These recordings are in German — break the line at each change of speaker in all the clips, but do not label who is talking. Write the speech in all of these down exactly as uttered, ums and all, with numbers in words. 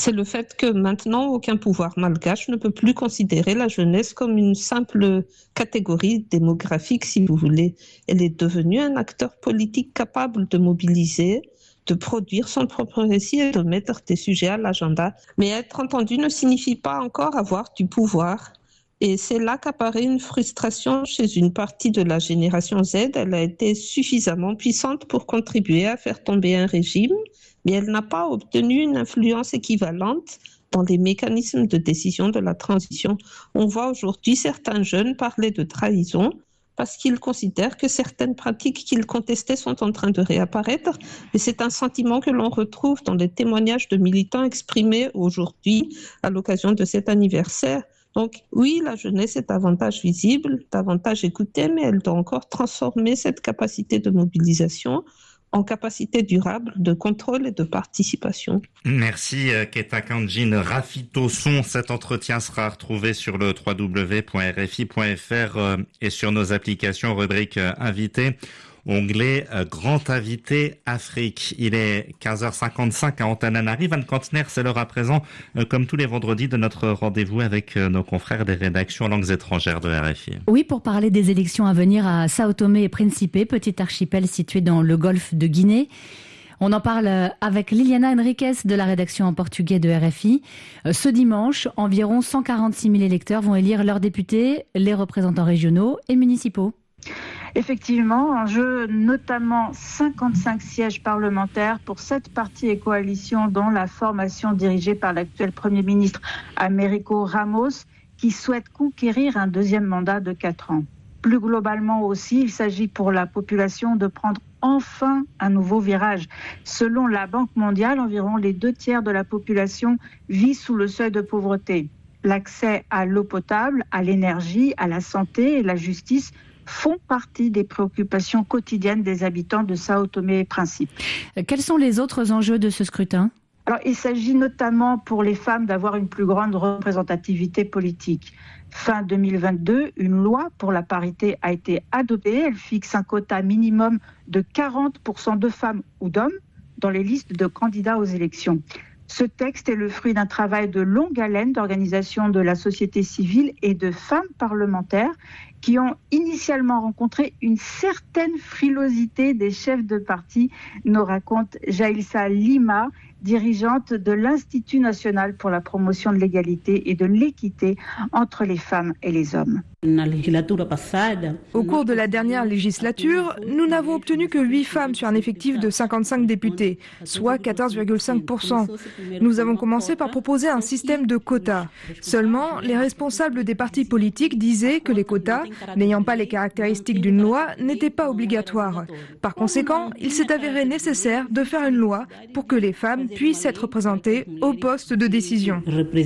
C'est le fait que maintenant, aucun pouvoir malgache ne peut plus considérer la jeunesse comme une simple catégorie démographique, si vous voulez. Elle est devenue un acteur politique capable de mobiliser, de produire son propre récit et de mettre des sujets à l'agenda. Mais être entendu ne signifie pas encore avoir du pouvoir. Et c'est là qu'apparaît une frustration chez une partie de la génération Z. Elle a été suffisamment puissante pour contribuer à faire tomber un régime, mais elle n'a pas obtenu une influence équivalente dans les mécanismes de décision de la transition. On voit aujourd'hui certains jeunes parler de trahison parce qu'ils considèrent que certaines pratiques qu'ils contestaient sont en train de réapparaître. Et c'est un sentiment que l'on retrouve dans les témoignages de militants exprimés aujourd'hui à l'occasion de cet anniversaire. Donc oui, la jeunesse est davantage visible, davantage écoutée, mais elle doit encore transformer cette capacité de mobilisation en capacité durable de contrôle et de participation.
Merci Keta Kandjin Rafitoson. Cet entretien sera retrouvé sur le w w w point r f i point f r et sur nos applications, rubrique invité, onglet Grand Invité Afrique. Il est quinze heures cinquante-cinq à Antananarive. Anne Kantner, c'est l'heure à présent, comme tous les vendredis, de notre rendez-vous avec nos confrères des rédactions langues étrangères de R F I.
Oui, pour parler des élections à venir à Sao Tomé et Principe, petit archipel situé dans le golfe de Guinée. On en parle avec Liliana Henriquez de la rédaction en portugais de R F I. Ce dimanche, environ cent quarante-six mille électeurs vont élire leurs députés, les représentants régionaux et municipaux.
Effectivement, en jeu notamment cinquante-cinq sièges parlementaires pour sept partis et coalitions, dont la formation dirigée par l'actuel Premier ministre Américo Ramos, qui souhaite conquérir un deuxième mandat de quatre ans. Plus globalement aussi, il s'agit pour la population de prendre enfin un nouveau virage. Selon la Banque mondiale, environ les deux tiers de la population vit sous le seuil de pauvreté. L'accès à l'eau potable, à l'énergie, à la santé et la justice font partie des préoccupations quotidiennes des habitants de Sao Tomé et Principe.
Quels sont les autres enjeux de ce scrutin ?
Alors, il s'agit notamment pour les femmes d'avoir une plus grande représentativité politique. Fin deux mille vingt-deux, une loi pour la parité a été adoptée. Elle fixe un quota minimum de quarante pour cent de femmes ou d'hommes dans les listes de candidats aux élections. Ce texte est le fruit d'un travail de longue haleine d'organisations de la société civile et de femmes parlementaires qui ont initialement rencontré une certaine frilosité des chefs de parti, nous raconte Jailsa Lima, dirigeante de l'Institut national pour la promotion de l'égalité et de l'équité entre les femmes et les hommes.
Au cours de la dernière législature, nous n'avons obtenu que huit femmes sur un effectif de cinquante-cinq députés, soit quatorze virgule cinq pour cent. Nous avons commencé par proposer un système de quotas. Seulement, les responsables des partis politiques disaient que les quotas, n'ayant pas les caractéristiques d'une loi, n'étaient pas obligatoires. Par conséquent, il s'est avéré nécessaire de faire une loi pour que les femmes puissent être représentées au poste de décision.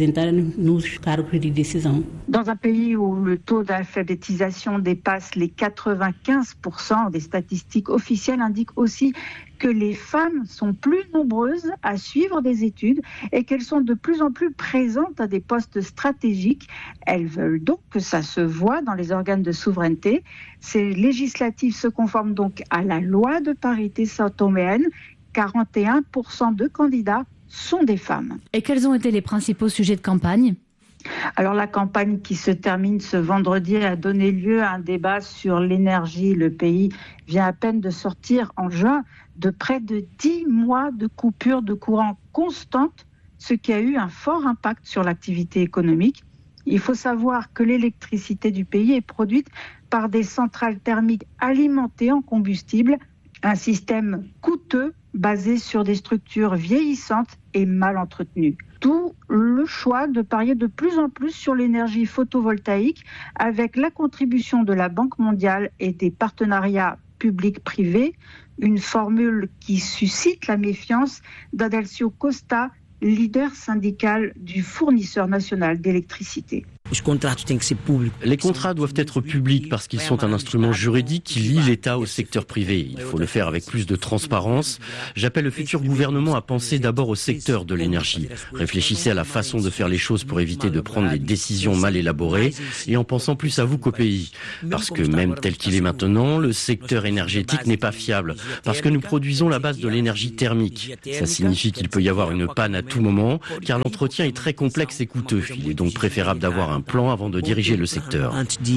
Dans un pays où le taux d'alphabétisation dépasse les quatre-vingt-quinze pour cent, des statistiques officielles indiquent aussi que les femmes sont plus nombreuses à suivre des études et qu'elles sont de plus en plus présentes à des postes stratégiques. Elles veulent donc que ça se voit dans les organes de souveraineté. Ces législatives se conforment donc à la loi de parité sao-toméenne. quarante et un pour cent de candidats sont des femmes.
Et quels ont été les principaux sujets de campagne ?
Alors la campagne qui se termine ce vendredi a donné lieu à un débat sur l'énergie. Le pays vient à peine de sortir en juin de près de dix mois de coupures de courant constantes, ce qui a eu un fort impact sur l'activité économique. Il faut savoir que l'électricité du pays est produite par des centrales thermiques alimentées en combustible, un système coûteux basé sur des structures vieillissantes et mal entretenues. D'où le choix de parier de plus en plus sur l'énergie photovoltaïque avec la contribution de la Banque mondiale et des partenariats publics-privés, une formule qui suscite la méfiance d'Adelcio Costa, leader syndical du fournisseur national d'électricité.
Les contrats doivent être publics parce qu'ils sont un instrument juridique qui lie l'État au secteur privé. Il faut le faire avec plus de transparence. J'appelle le futur gouvernement à penser d'abord au secteur de l'énergie. Réfléchissez à la façon de faire les choses pour éviter de prendre des décisions mal élaborées et en pensant plus à vous qu'au pays. Parce que même tel qu'il est maintenant, le secteur énergétique n'est pas fiable parce que nous produisons la base de l'énergie thermique. Ça signifie qu'il peut y avoir une panne à tout moment car l'entretien est très complexe et coûteux. Il est donc préférable d'avoir un plan avant de diriger le secteur.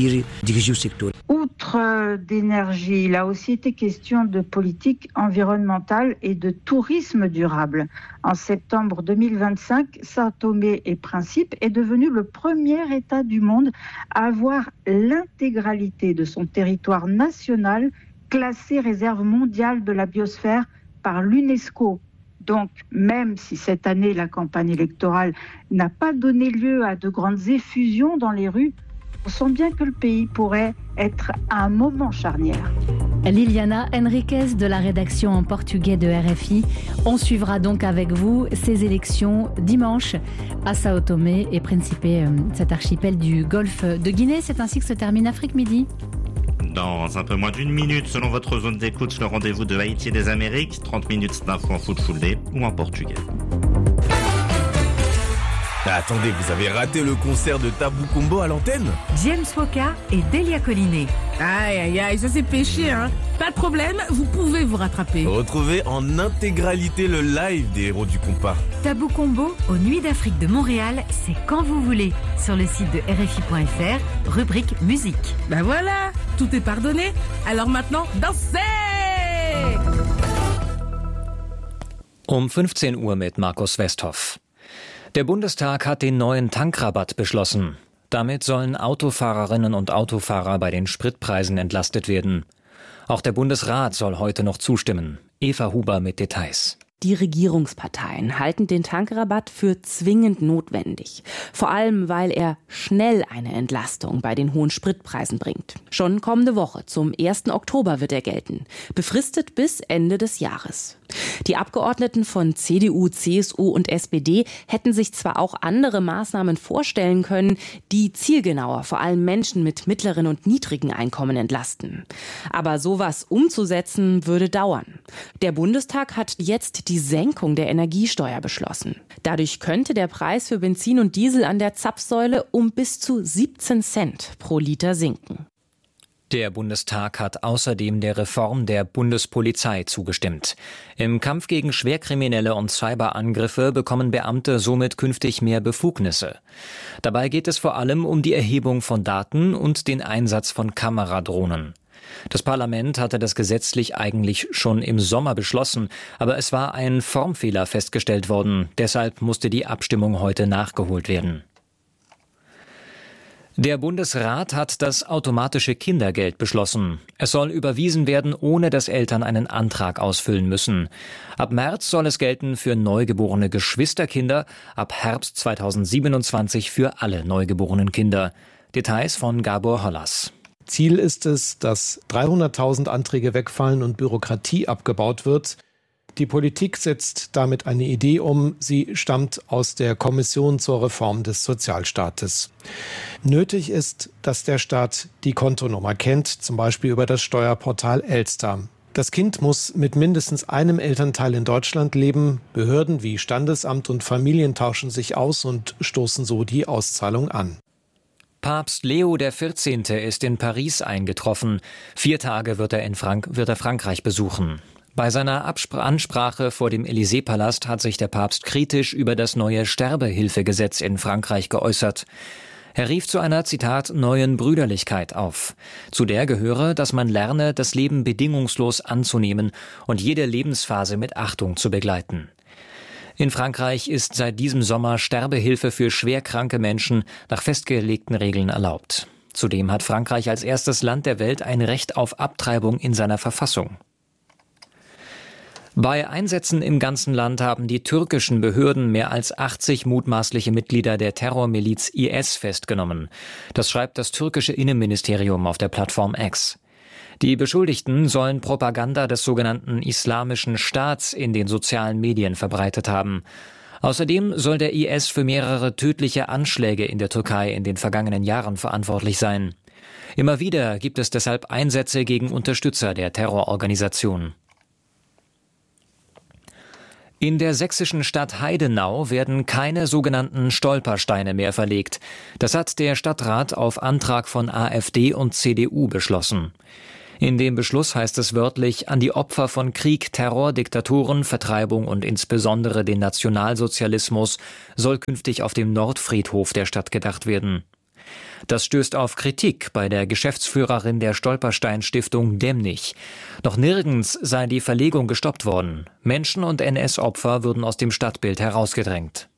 Outre d'énergie, il a aussi été question de politique environnementale et de tourisme durable. En septembre deux mille vingt-cinq, Sao Tomé et Principe est devenu le premier État du monde à avoir l'intégralité de son territoire national classé réserve mondiale de la biosphère par l'UNESCO. Donc, même si cette année, la campagne électorale n'a pas donné lieu à de grandes effusions dans les rues, on sent bien que le pays pourrait être à un moment charnière.
Liliana Henriquez de la rédaction en portugais de R F I. On suivra donc avec vous ces élections dimanche à Sao Tomé et Principe, cet archipel du golfe de Guinée. C'est ainsi que se termine Afrique Midi.
Dans un peu moins d'une minute, selon votre zone d'écoute, le rendez-vous de Haïti et des Amériques, trente minutes d'infos en foot full day ou en portugais.
Attendez, vous avez raté le concert de Tabou Combo à l'antenne ?
James Woka et Delia Collinet.
Aïe, aïe, aïe, ça c'est péché, hein. Pas de problème, vous pouvez vous rattraper.
Retrouvez en intégralité le live des héros du compas.
Tabou Combo aux Nuits d'Afrique de Montréal, c'est quand vous voulez. Sur le site de R F I point F R, rubrique musique.
Ben voilà, tout est pardonné. Alors maintenant, dansez!
Um fünfzehn Uhr mit Markus Westhoff. Der Bundestag hat den neuen Tankrabatt beschlossen. Damit sollen Autofahrerinnen und Autofahrer bei den Spritpreisen entlastet werden. Auch der Bundesrat soll heute noch zustimmen. Eva Huber mit Details.
Die Regierungsparteien halten den Tankrabatt für zwingend notwendig. Vor allem, weil er schnell eine Entlastung bei den hohen Spritpreisen bringt. Schon kommende Woche, zum ersten Oktober, wird er gelten. Befristet bis Ende des Jahres. Die Abgeordneten von C D U, C S U und S P D hätten sich zwar auch andere Maßnahmen vorstellen können, die zielgenauer vor allem Menschen mit mittleren und niedrigen Einkommen entlasten. Aber sowas umzusetzen würde dauern. Der Bundestag hat jetzt die Senkung der Energiesteuer beschlossen. Dadurch könnte der Preis für Benzin und Diesel an der Zapfsäule um bis zu siebzehn Cent pro Liter sinken.
Der Bundestag hat außerdem der Reform der Bundespolizei zugestimmt. Im Kampf gegen Schwerkriminelle und Cyberangriffe bekommen Beamte somit künftig mehr Befugnisse. Dabei geht es vor allem um die Erhebung von Daten und den Einsatz von Kameradrohnen. Das Parlament hatte das gesetzlich eigentlich schon im Sommer beschlossen, aber es war ein Formfehler festgestellt worden. Deshalb musste die Abstimmung heute nachgeholt werden. Der Bundesrat hat das automatische Kindergeld beschlossen. Es soll überwiesen werden, ohne dass Eltern einen Antrag ausfüllen müssen. Ab März soll es gelten für neugeborene Geschwisterkinder, ab Herbst zweitausendsiebenundzwanzig für alle neugeborenen Kinder. Details von Gabor Hollas.
Ziel ist es, dass dreihunderttausend Anträge wegfallen und Bürokratie abgebaut wird. Die Politik setzt damit eine Idee um. Sie stammt aus der Kommission zur Reform des Sozialstaates. Nötig ist, dass der Staat die Kontonummer kennt, zum Beispiel über das Steuerportal Elster. Das Kind muss mit mindestens einem Elternteil in Deutschland leben. Behörden wie Standesamt und Familien tauschen sich aus und stoßen so die Auszahlung an.
Papst Leo der vierzehnte ist in Paris eingetroffen. Vier Tage wird er in Frank- wird er Frankreich besuchen. Bei seiner Abspr- Ansprache vor dem Élysée-Palast hat sich der Papst kritisch über das neue Sterbehilfegesetz in Frankreich geäußert. Er rief zu einer, Zitat, neuen Brüderlichkeit auf. Zu der gehöre, dass man lerne, das Leben bedingungslos anzunehmen und jede Lebensphase mit Achtung zu begleiten. In Frankreich ist seit diesem Sommer Sterbehilfe für schwerkranke Menschen nach festgelegten Regeln erlaubt. Zudem hat Frankreich als erstes Land der Welt ein Recht auf Abtreibung in seiner Verfassung. Bei Einsätzen im ganzen Land haben die türkischen Behörden mehr als achtzig mutmaßliche Mitglieder der Terrormiliz I S festgenommen. Das schreibt das türkische Innenministerium auf der Plattform X. Die Beschuldigten sollen Propaganda des sogenannten Islamischen Staats in den sozialen Medien verbreitet haben. Außerdem soll der I S für mehrere tödliche Anschläge in der Türkei in den vergangenen Jahren verantwortlich sein. Immer wieder gibt es deshalb Einsätze gegen Unterstützer der Terrororganisation. In der sächsischen Stadt Heidenau werden keine sogenannten Stolpersteine mehr verlegt. Das hat der Stadtrat auf Antrag von AfD und C D U beschlossen. In dem Beschluss heißt es wörtlich, an die Opfer von Krieg, Terror, Diktaturen, Vertreibung und insbesondere den Nationalsozialismus soll künftig auf dem Nordfriedhof der Stadt gedacht werden. Das stößt auf Kritik bei der Geschäftsführerin der Stolperstein-Stiftung Demnig. Noch nirgends sei die Verlegung gestoppt worden. Menschen und N S-Opfer würden aus dem Stadtbild herausgedrängt.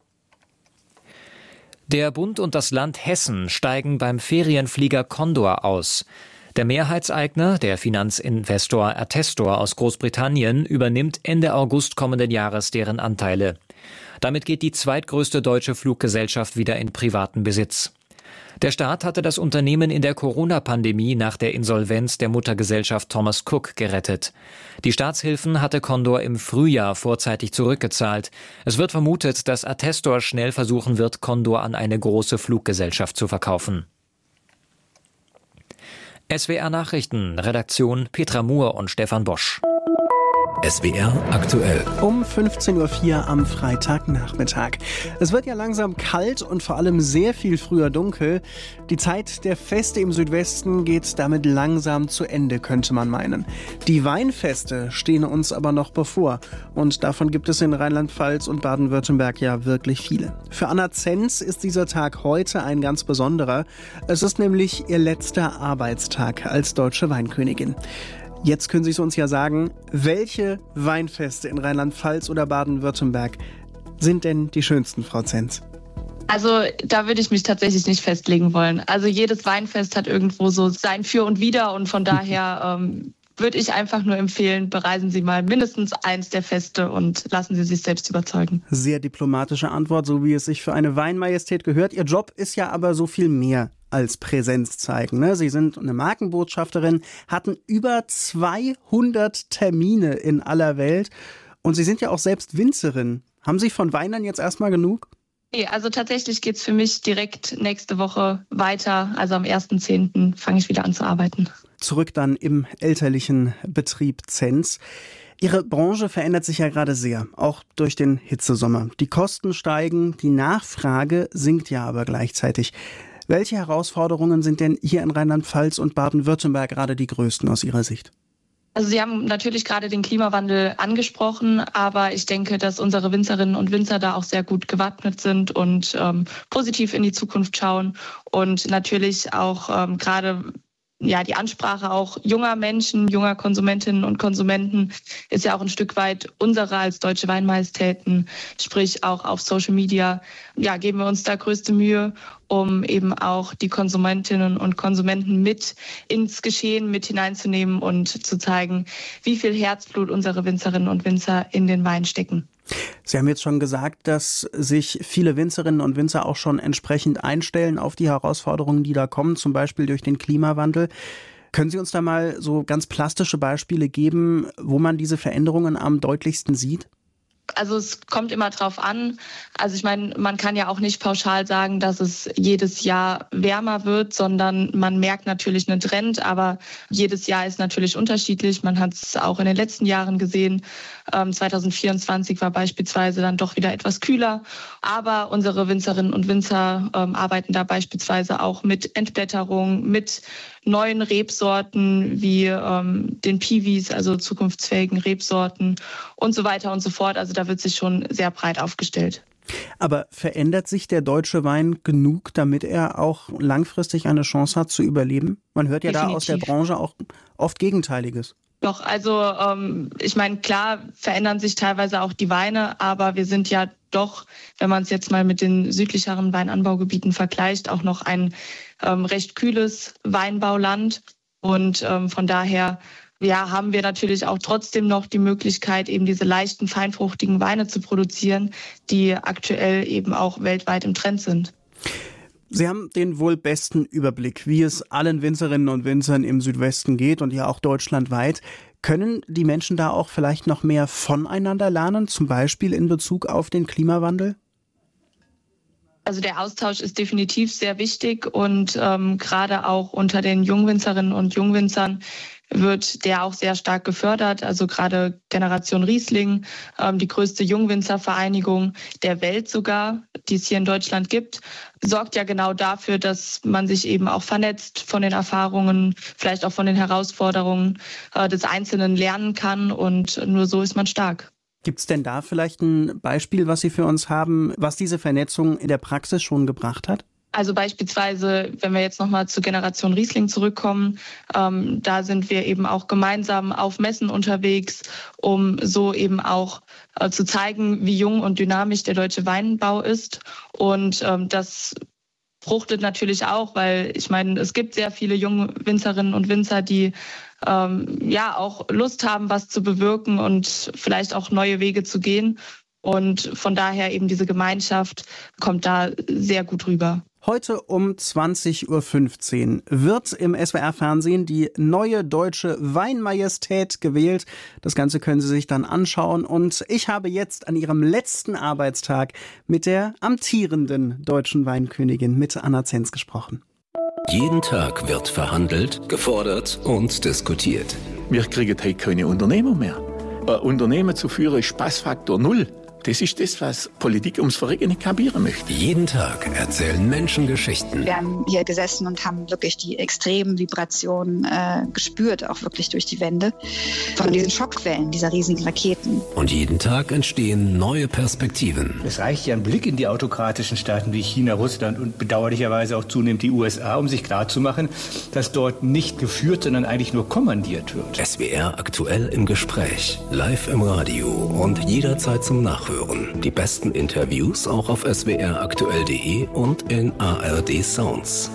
Der Bund und das Land Hessen steigen beim Ferienflieger Condor aus. Der Mehrheitseigner, der Finanzinvestor Attestor aus Großbritannien, übernimmt Ende August kommenden Jahres deren Anteile. Damit geht die zweitgrößte deutsche Fluggesellschaft wieder in privaten Besitz. Der Staat hatte das Unternehmen in der Corona-Pandemie nach der Insolvenz der Muttergesellschaft Thomas Cook gerettet. Die Staatshilfen hatte Condor im Frühjahr vorzeitig zurückgezahlt. Es wird vermutet, dass Attestor schnell versuchen wird, Condor an eine große Fluggesellschaft zu verkaufen. S W R Nachrichten, Redaktion Petra Muhr und Stefan Bosch.
S W R aktuell.
Um fünfzehn Uhr vier am Freitagnachmittag. Es wird ja langsam kalt und vor allem sehr viel früher dunkel. Die Zeit der Feste im Südwesten geht damit langsam zu Ende, könnte man meinen. Die Weinfeste stehen uns aber noch bevor. Und davon gibt es in Rheinland-Pfalz und Baden-Württemberg ja wirklich viele. Für Anna Zenz ist dieser Tag heute ein ganz besonderer. Es ist nämlich ihr letzter Arbeitstag als deutsche Weinkönigin. Jetzt können Sie es uns ja sagen, welche Weinfeste in Rheinland-Pfalz oder Baden-Württemberg sind denn die schönsten, Frau Zenz?
Also da würde ich mich tatsächlich nicht festlegen wollen. Also jedes Weinfest hat irgendwo so sein Für und Wider und von daher ähm, würde ich einfach nur empfehlen, bereisen Sie mal mindestens eins der Feste und lassen Sie sich selbst überzeugen.
Sehr diplomatische Antwort, so wie es sich für eine Weinmajestät gehört. Ihr Job ist ja aber so viel mehr als Präsenz zeigen. Ne? Sie sind eine Markenbotschafterin, hatten über zweihundert Termine in aller Welt und Sie sind ja auch selbst Winzerin. Haben Sie von Weinern jetzt erstmal genug?
Nee, also tatsächlich geht's für mich direkt nächste Woche weiter. Also am ersten zehnten fange ich wieder an zu arbeiten.
Zurück dann im elterlichen Betrieb Zenz. Ihre Branche verändert sich ja gerade sehr, auch durch den Hitzesommer. Die Kosten steigen, die Nachfrage sinkt ja aber gleichzeitig. Welche Herausforderungen sind denn hier in Rheinland-Pfalz und Baden-Württemberg gerade die größten aus Ihrer Sicht?
Also Sie haben natürlich gerade den Klimawandel angesprochen, aber ich denke, dass unsere Winzerinnen und Winzer da auch sehr gut gewappnet sind und ähm, positiv in die Zukunft schauen und natürlich auch ähm, gerade ja, die Ansprache auch junger Menschen, junger Konsumentinnen und Konsumenten ist ja auch ein Stück weit unsere als deutsche Weinmajestäten, sprich auch auf Social Media. Ja, geben wir uns da größte Mühe, um eben auch die Konsumentinnen und Konsumenten mit ins Geschehen mit hineinzunehmen und zu zeigen, wie viel Herzblut unsere Winzerinnen und Winzer in den Wein stecken.
Sie haben jetzt schon gesagt, dass sich viele Winzerinnen und Winzer auch schon entsprechend einstellen auf die Herausforderungen, die da kommen, zum Beispiel durch den Klimawandel. Können Sie uns da mal so ganz plastische Beispiele geben, wo man diese Veränderungen am deutlichsten sieht?
Also es kommt immer drauf an. Also ich meine, man kann ja auch nicht pauschal sagen, dass es jedes Jahr wärmer wird, sondern man merkt natürlich einen Trend, aber jedes Jahr ist natürlich unterschiedlich. Man hat es auch in den letzten Jahren gesehen. Ähm, zwanzig vierundzwanzig war beispielsweise dann doch wieder etwas kühler. Aber unsere Winzerinnen und Winzer ähm, arbeiten da beispielsweise auch mit Entblätterung, mit neuen Rebsorten wie ähm, den Piwis, also zukunftsfähigen Rebsorten und so weiter und so fort. Also da wird sich schon sehr breit aufgestellt.
Aber verändert sich der deutsche Wein genug, damit er auch langfristig eine Chance hat zu überleben? Man hört ja Definitiv. Da aus der Branche auch oft Gegenteiliges.
Doch, also ähm, ich meine, klar verändern sich teilweise auch die Weine, aber wir sind ja doch, wenn man es jetzt mal mit den südlicheren Weinanbaugebieten vergleicht, auch noch ein ähm, recht kühles Weinbauland. Und ähm, von daher ja, haben wir natürlich auch trotzdem noch die Möglichkeit, eben diese leichten, feinfruchtigen Weine zu produzieren, die aktuell eben auch weltweit im Trend sind.
Sie haben den wohl besten Überblick, wie es allen Winzerinnen und Winzern im Südwesten geht und ja auch deutschlandweit. Können die Menschen da auch vielleicht noch mehr voneinander lernen, zum Beispiel in Bezug auf den Klimawandel?
Also der Austausch ist definitiv sehr wichtig und ähm, gerade auch unter den Jungwinzerinnen und Jungwinzern wird der auch sehr stark gefördert. Also gerade Generation Riesling, ähm, die größte Jungwinzervereinigung der Welt sogar, die es hier in Deutschland gibt, sorgt ja genau dafür, dass man sich eben auch vernetzt, von den Erfahrungen, vielleicht auch von den Herausforderungen äh, des Einzelnen lernen kann und nur so ist man stark.
Gibt es denn da vielleicht ein Beispiel, was Sie für uns haben, was diese Vernetzung in der Praxis schon gebracht hat?
Also beispielsweise, wenn wir jetzt nochmal zur Generation Riesling zurückkommen, ähm, da sind wir eben auch gemeinsam auf Messen unterwegs, um so eben auch äh, zu zeigen, wie jung und dynamisch der deutsche Weinbau ist. Und ähm, das fruchtet natürlich auch, weil ich meine, es gibt sehr viele junge Winzerinnen und Winzer, die ähm, ja auch Lust haben, was zu bewirken und vielleicht auch neue Wege zu gehen. Und von daher eben diese Gemeinschaft kommt da sehr gut rüber.
Heute um zwanzig Uhr fünfzehn wird im S W R-Fernsehen die neue deutsche Weinmajestät gewählt. Das Ganze können Sie sich dann anschauen. Und ich habe jetzt an ihrem letzten Arbeitstag mit der amtierenden deutschen Weinkönigin, mit Anna Zenz, gesprochen.
Jeden Tag wird verhandelt, gefordert und diskutiert.
Wir kriegen heute keine Unternehmer mehr. Ein Unternehmen zu führen ist Spaßfaktor null. Das ist das, was Politik ums Verrecken nicht kapieren möchte.
Jeden Tag erzählen Menschen Geschichten.
Wir haben hier gesessen und haben wirklich die extremen Vibrationen äh, gespürt, auch wirklich durch die Wände, von diesen Schockwellen, dieser riesigen Raketen.
Und jeden Tag entstehen neue Perspektiven.
Es reicht ja ein Blick in die autokratischen Staaten wie China, Russland und bedauerlicherweise auch zunehmend die U S A, um sich klarzumachen, dass dort nicht geführt, sondern eigentlich nur kommandiert wird.
S W R aktuell im Gespräch, live im Radio und jederzeit zum Nachhören. Die besten Interviews auch auf s w r aktuell punkt de und in A R D Sounds.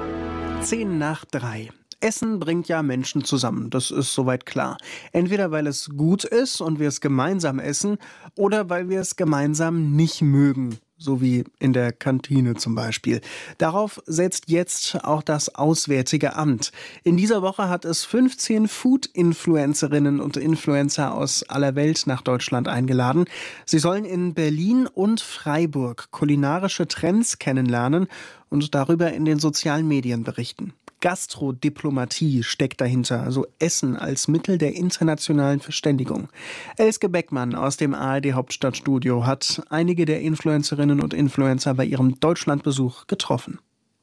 Zehn nach drei. Essen bringt ja Menschen zusammen, das ist soweit klar. Entweder weil es gut ist und wir es gemeinsam essen oder weil wir es gemeinsam nicht mögen. So wie in der Kantine zum Beispiel. Darauf setzt jetzt auch das Auswärtige Amt. In dieser Woche hat es fünfzehn Food-Influencerinnen und Influencer aus aller Welt nach Deutschland eingeladen. Sie sollen in Berlin und Freiburg kulinarische Trends kennenlernen und darüber in den sozialen Medien berichten. Gastrodiplomatie steckt dahinter, also Essen als Mittel der internationalen Verständigung. Elske Beckmann aus dem A R D Hauptstadtstudio hat einige der Influencerinnen und Influencer bei ihrem Deutschlandbesuch getroffen.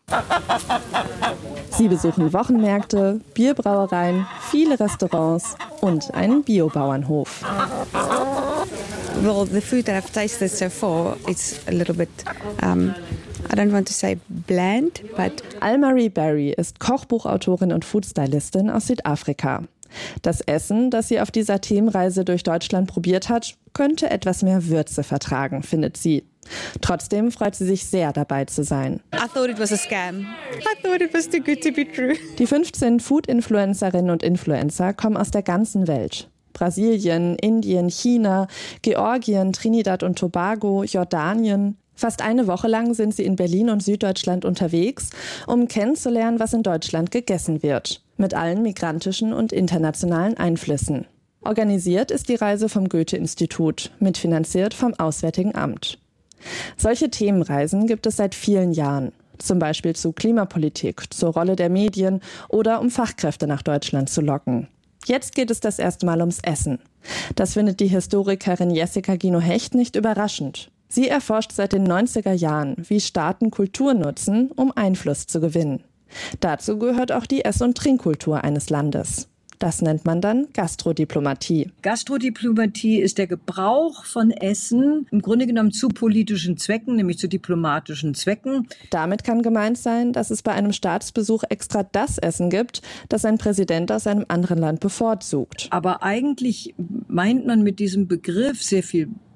Sie besuchen Wochenmärkte, Bierbrauereien, viele Restaurants und einen Biobauernhof.
Well, the food that I've tasted so far, it's a little bit, um, I don't want to say bland, but...
Almarie Berry ist Kochbuchautorin und Foodstylistin aus Südafrika. Das Essen, das sie auf dieser Themenreise durch Deutschland probiert hat, könnte etwas mehr Würze vertragen, findet sie. Trotzdem freut sie sich sehr, dabei zu sein.
I thought it was a scam. I thought it was too good to be true.
Die fünfzehn Food-Influencerinnen und Influencer kommen aus der ganzen Welt. Brasilien, Indien, China, Georgien, Trinidad und Tobago, Jordanien. Fast eine Woche lang sind sie in Berlin und Süddeutschland unterwegs, um kennenzulernen, was in Deutschland gegessen wird. Mit allen migrantischen und internationalen Einflüssen. Organisiert ist die Reise vom Goethe-Institut, mitfinanziert vom Auswärtigen Amt. Solche Themenreisen gibt es seit vielen Jahren. Zum Beispiel zu Klimapolitik, zur Rolle der Medien oder um Fachkräfte nach Deutschland zu locken. Jetzt geht es das erste Mal ums Essen. Das findet die Historikerin Jessica Gino-Hecht nicht überraschend. Sie erforscht seit den neunziger Jahren, wie Staaten Kultur nutzen, um Einfluss zu gewinnen. Dazu gehört auch die Ess- und Trinkkultur eines Landes. Das nennt man dann Gastrodiplomatie.
Gastrodiplomatie ist der Gebrauch von Essen im Grunde genommen zu politischen Zwecken, nämlich zu diplomatischen Zwecken.
Damit kann gemeint sein, dass es bei einem Staatsbesuch extra das Essen gibt, das ein Präsident aus einem anderen Land bevorzugt.
Aber eigentlich meint man mit diesem Begriff sehr viel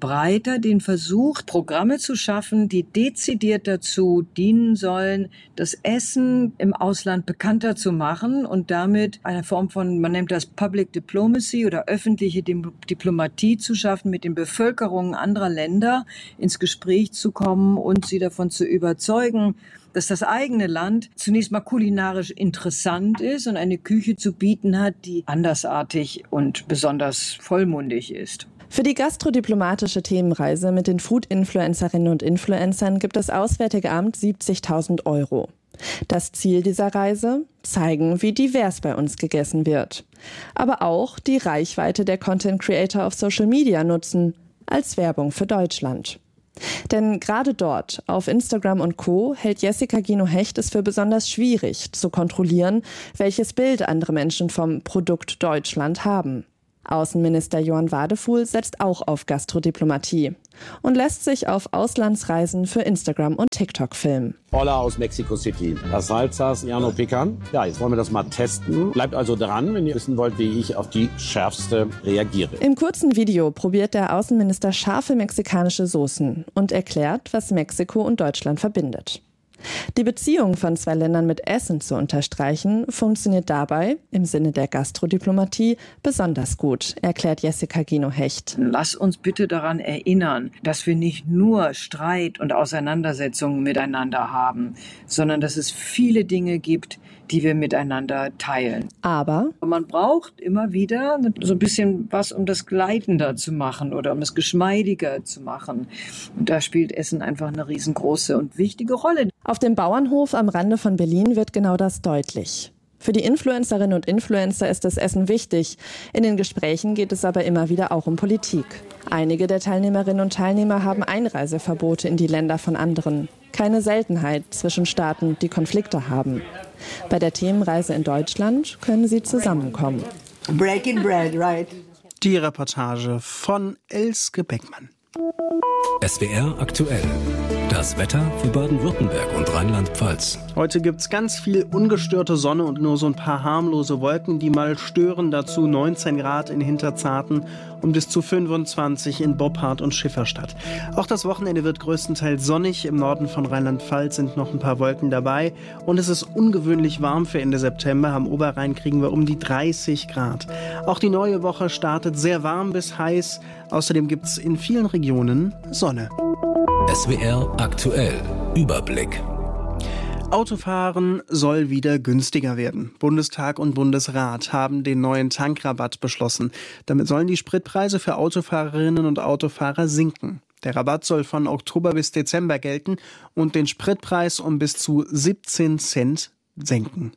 breiter den Versuch, Programme zu schaffen, die dezidiert dazu dienen sollen, das Essen im Ausland bekannter zu machen und damit eine Form von, man nennt das Public Diplomacy oder öffentliche Diplomatie zu schaffen, mit den Bevölkerungen anderer Länder ins Gespräch zu kommen und sie davon zu überzeugen, dass das eigene Land zunächst mal kulinarisch interessant ist und eine Küche zu bieten hat, die andersartig und besonders vollmundig ist.
Für die gastrodiplomatische Themenreise mit den Food-Influencerinnen und Influencern gibt das Auswärtige Amt siebzigtausend Euro. Das Ziel dieser Reise? Zeigen, wie divers bei uns gegessen wird. Aber auch die Reichweite der Content Creator auf Social Media nutzen, als Werbung für Deutschland. Denn gerade dort, auf Instagram und Co., hält Jessica Gino-Hecht es für besonders schwierig zu kontrollieren, welches Bild andere Menschen vom Produkt Deutschland haben. Außenminister Johann Wadefuhl setzt auch auf Gastrodiplomatie und lässt sich auf Auslandsreisen für Instagram und TikTok filmen.
Hola aus Mexico City. Las salsas llano pican. Ja, jetzt wollen wir das mal testen. Bleibt also dran, wenn ihr wissen wollt, wie ich auf die schärfste reagiere.
Im kurzen Video probiert der Außenminister scharfe mexikanische Soßen und erklärt, was Mexiko und Deutschland verbindet. Die Beziehung von zwei Ländern mit Essen zu unterstreichen, funktioniert dabei, im Sinne der Gastrodiplomatie, besonders gut, erklärt Jessica Gino-Hecht.
Lass uns bitte daran erinnern, dass wir nicht nur Streit und Auseinandersetzungen miteinander haben, sondern dass es viele Dinge gibt, die wir miteinander teilen.
Aber
man braucht immer wieder so ein bisschen was, um das gleitender zu machen oder um es geschmeidiger zu machen. Und da spielt Essen einfach eine riesengroße und wichtige Rolle.
Auf dem Bauernhof am Rande von Berlin wird genau das deutlich. Für die Influencerinnen und Influencer ist das Essen wichtig. In den Gesprächen geht es aber immer wieder auch um Politik. Einige der Teilnehmerinnen und Teilnehmer haben Einreiseverbote in die Länder von anderen. Keine Seltenheit zwischen Staaten, die Konflikte haben. Bei der Themenreise in Deutschland können sie zusammenkommen.
Breaking bread, right? Die Reportage von Elske Beckmann.
S W R aktuell. Das Wetter für Baden-Württemberg und Rheinland-Pfalz.
Heute gibt's ganz viel ungestörte Sonne und nur so ein paar harmlose Wolken, die mal stören. Dazu neunzehn Grad in Hinterzarten und bis zu fünfundzwanzig in Boppard und Schifferstadt. Auch das Wochenende wird größtenteils sonnig. Im Norden von Rheinland-Pfalz sind noch ein paar Wolken dabei. Und es ist ungewöhnlich warm für Ende September. Am Oberrhein kriegen wir um die dreißig Grad. Auch die neue Woche startet sehr warm bis heiß. Außerdem gibt's in vielen Regionen Sonne.
S W R aktuell. Überblick.
Autofahren soll wieder günstiger werden. Bundestag und Bundesrat haben den neuen Tankrabatt beschlossen. Damit sollen die Spritpreise für Autofahrerinnen und Autofahrer sinken. Der Rabatt soll von Oktober bis Dezember gelten und den Spritpreis um bis zu siebzehn Cent senken.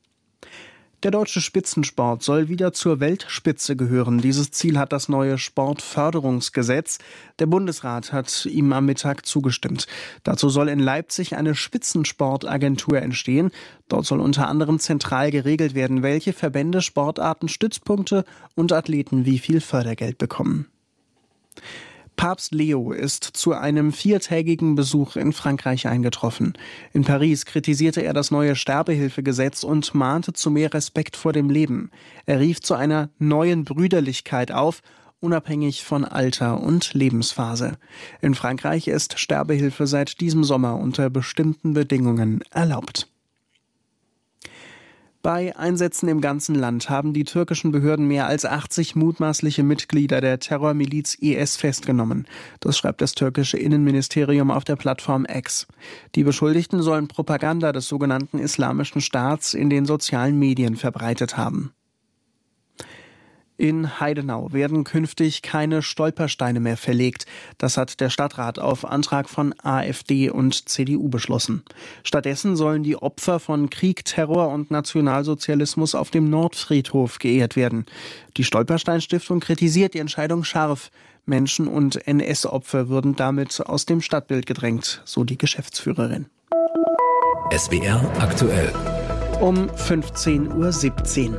Der deutsche Spitzensport soll wieder zur Weltspitze gehören. Dieses Ziel hat das neue Sportförderungsgesetz. Der Bundesrat hat ihm am Mittag zugestimmt. Dazu soll in Leipzig eine Spitzensportagentur entstehen. Dort soll unter anderem zentral geregelt werden, welche Verbände, Sportarten, Stützpunkte und Athleten wie viel Fördergeld bekommen. Papst Leo ist zu einem viertägigen Besuch in Frankreich eingetroffen. In Paris kritisierte er das neue Sterbehilfegesetz und mahnte zu mehr Respekt vor dem Leben. Er rief zu einer neuen Brüderlichkeit auf, unabhängig von Alter und Lebensphase. In Frankreich ist Sterbehilfe seit diesem Sommer unter bestimmten Bedingungen erlaubt. Bei Einsätzen im ganzen Land haben die türkischen Behörden mehr als achtzig mutmaßliche Mitglieder der Terrormiliz I S festgenommen. Das schreibt das türkische Innenministerium auf der Plattform X. Die Beschuldigten sollen Propaganda des sogenannten Islamischen Staats in den sozialen Medien verbreitet haben. In Heidenau werden künftig keine Stolpersteine mehr verlegt. Das hat der Stadtrat auf Antrag von AfD und C D U beschlossen. Stattdessen sollen die Opfer von Krieg, Terror und Nationalsozialismus auf dem Nordfriedhof geehrt werden. Die Stolperstein-Stiftung kritisiert die Entscheidung scharf. Menschen und N S-Opfer würden damit aus dem Stadtbild gedrängt, so die Geschäftsführerin.
S W R aktuell.
Um fünfzehn Uhr siebzehn.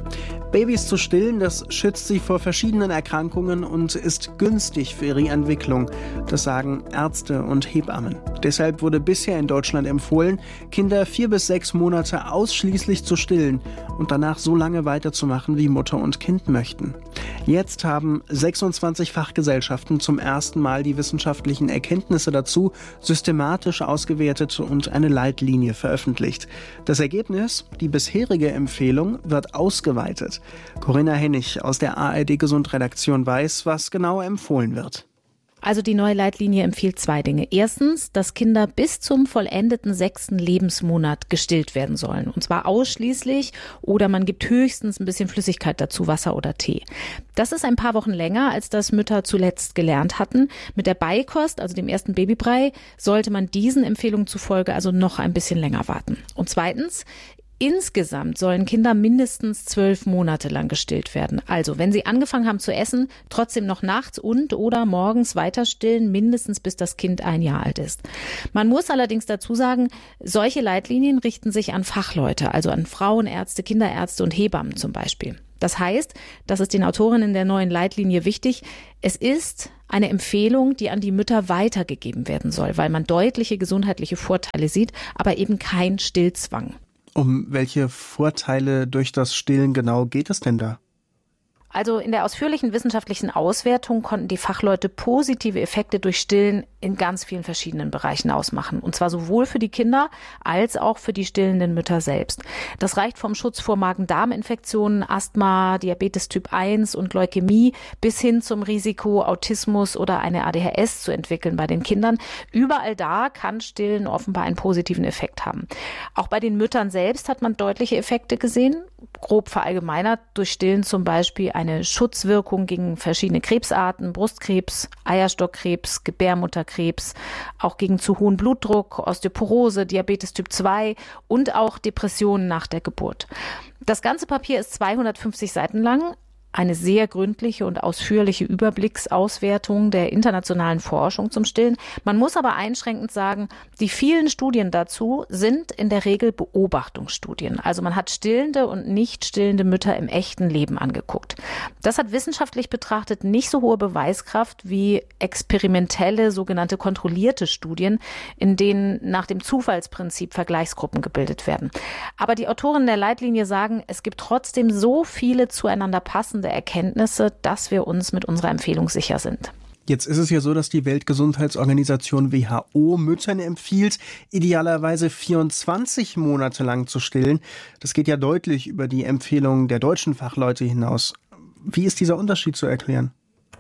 Babys zu stillen, das schützt sie vor verschiedenen Erkrankungen und ist günstig für ihre Entwicklung. Das sagen Ärzte und Hebammen. Deshalb wurde bisher in Deutschland empfohlen, Kinder vier bis sechs Monate ausschließlich zu stillen und danach so lange weiterzumachen, wie Mutter und Kind möchten. Jetzt haben sechsundzwanzig Fachgesellschaften zum ersten Mal die wissenschaftlichen Erkenntnisse dazu systematisch ausgewertet und eine Leitlinie veröffentlicht. Das Ergebnis: Die bisherige Empfehlung wird ausgeweitet. Corinna Hennig aus der A R D-Gesund-Redaktion weiß, was genau empfohlen wird.
Also die neue Leitlinie empfiehlt zwei Dinge. Erstens, dass Kinder bis zum vollendeten sechsten Lebensmonat gestillt werden sollen. Und zwar ausschließlich oder man gibt höchstens ein bisschen Flüssigkeit dazu, Wasser oder Tee. Das ist ein paar Wochen länger, als das Mütter zuletzt gelernt hatten. Mit der Beikost, also dem ersten Babybrei, sollte man diesen Empfehlungen zufolge also noch ein bisschen länger warten. Und zweitens, insgesamt sollen Kinder mindestens zwölf Monate lang gestillt werden. Also, wenn sie angefangen haben zu essen, trotzdem noch nachts und oder morgens weiter stillen, mindestens bis das Kind ein Jahr alt ist. Man muss allerdings dazu sagen, solche Leitlinien richten sich an Fachleute, also an Frauenärzte, Kinderärzte und Hebammen zum Beispiel. Das heißt, das ist den Autorinnen der neuen Leitlinie wichtig, es ist eine Empfehlung, die an die Mütter weitergegeben werden soll, weil man deutliche gesundheitliche Vorteile sieht, aber eben kein Stillzwang.
Um welche Vorteile durch das Stillen genau geht es denn da?
Also in der ausführlichen wissenschaftlichen Auswertung konnten die Fachleute positive Effekte durch Stillen in ganz vielen verschiedenen Bereichen ausmachen. Und zwar sowohl für die Kinder als auch für die stillenden Mütter selbst. Das reicht vom Schutz vor Magen-Darm-Infektionen, Asthma, Diabetes Typ eins und Leukämie bis hin zum Risiko, Autismus oder eine A D H S zu entwickeln bei den Kindern. Überall da kann Stillen offenbar einen positiven Effekt haben. Auch bei den Müttern selbst hat man deutliche Effekte gesehen. Grob verallgemeinert durch Stillen zum Beispiel eine Schutzwirkung gegen verschiedene Krebsarten, Brustkrebs, Eierstockkrebs, Gebärmutterkrebs, auch gegen zu hohen Blutdruck, Osteoporose, Diabetes Typ zwei und auch Depressionen nach der Geburt. Das ganze Papier ist zweihundertfünfzig Seiten lang. Eine sehr gründliche und ausführliche Überblicksauswertung der internationalen Forschung zum Stillen. Man muss aber einschränkend sagen, die vielen Studien dazu sind in der Regel Beobachtungsstudien. Also man hat stillende und nicht stillende Mütter im echten Leben angeguckt. Das hat wissenschaftlich betrachtet nicht so hohe Beweiskraft wie experimentelle, sogenannte kontrollierte Studien, in denen nach dem Zufallsprinzip Vergleichsgruppen gebildet werden. Aber die Autoren der Leitlinie sagen, es gibt trotzdem so viele zueinander passende Erkenntnisse, dass wir uns mit unserer Empfehlung sicher sind.
Jetzt ist es ja so, dass die Weltgesundheitsorganisation W H O Müttern empfiehlt, idealerweise vierundzwanzig Monate lang zu stillen. Das geht ja deutlich über die Empfehlungen der deutschen Fachleute hinaus. Wie ist dieser Unterschied zu erklären?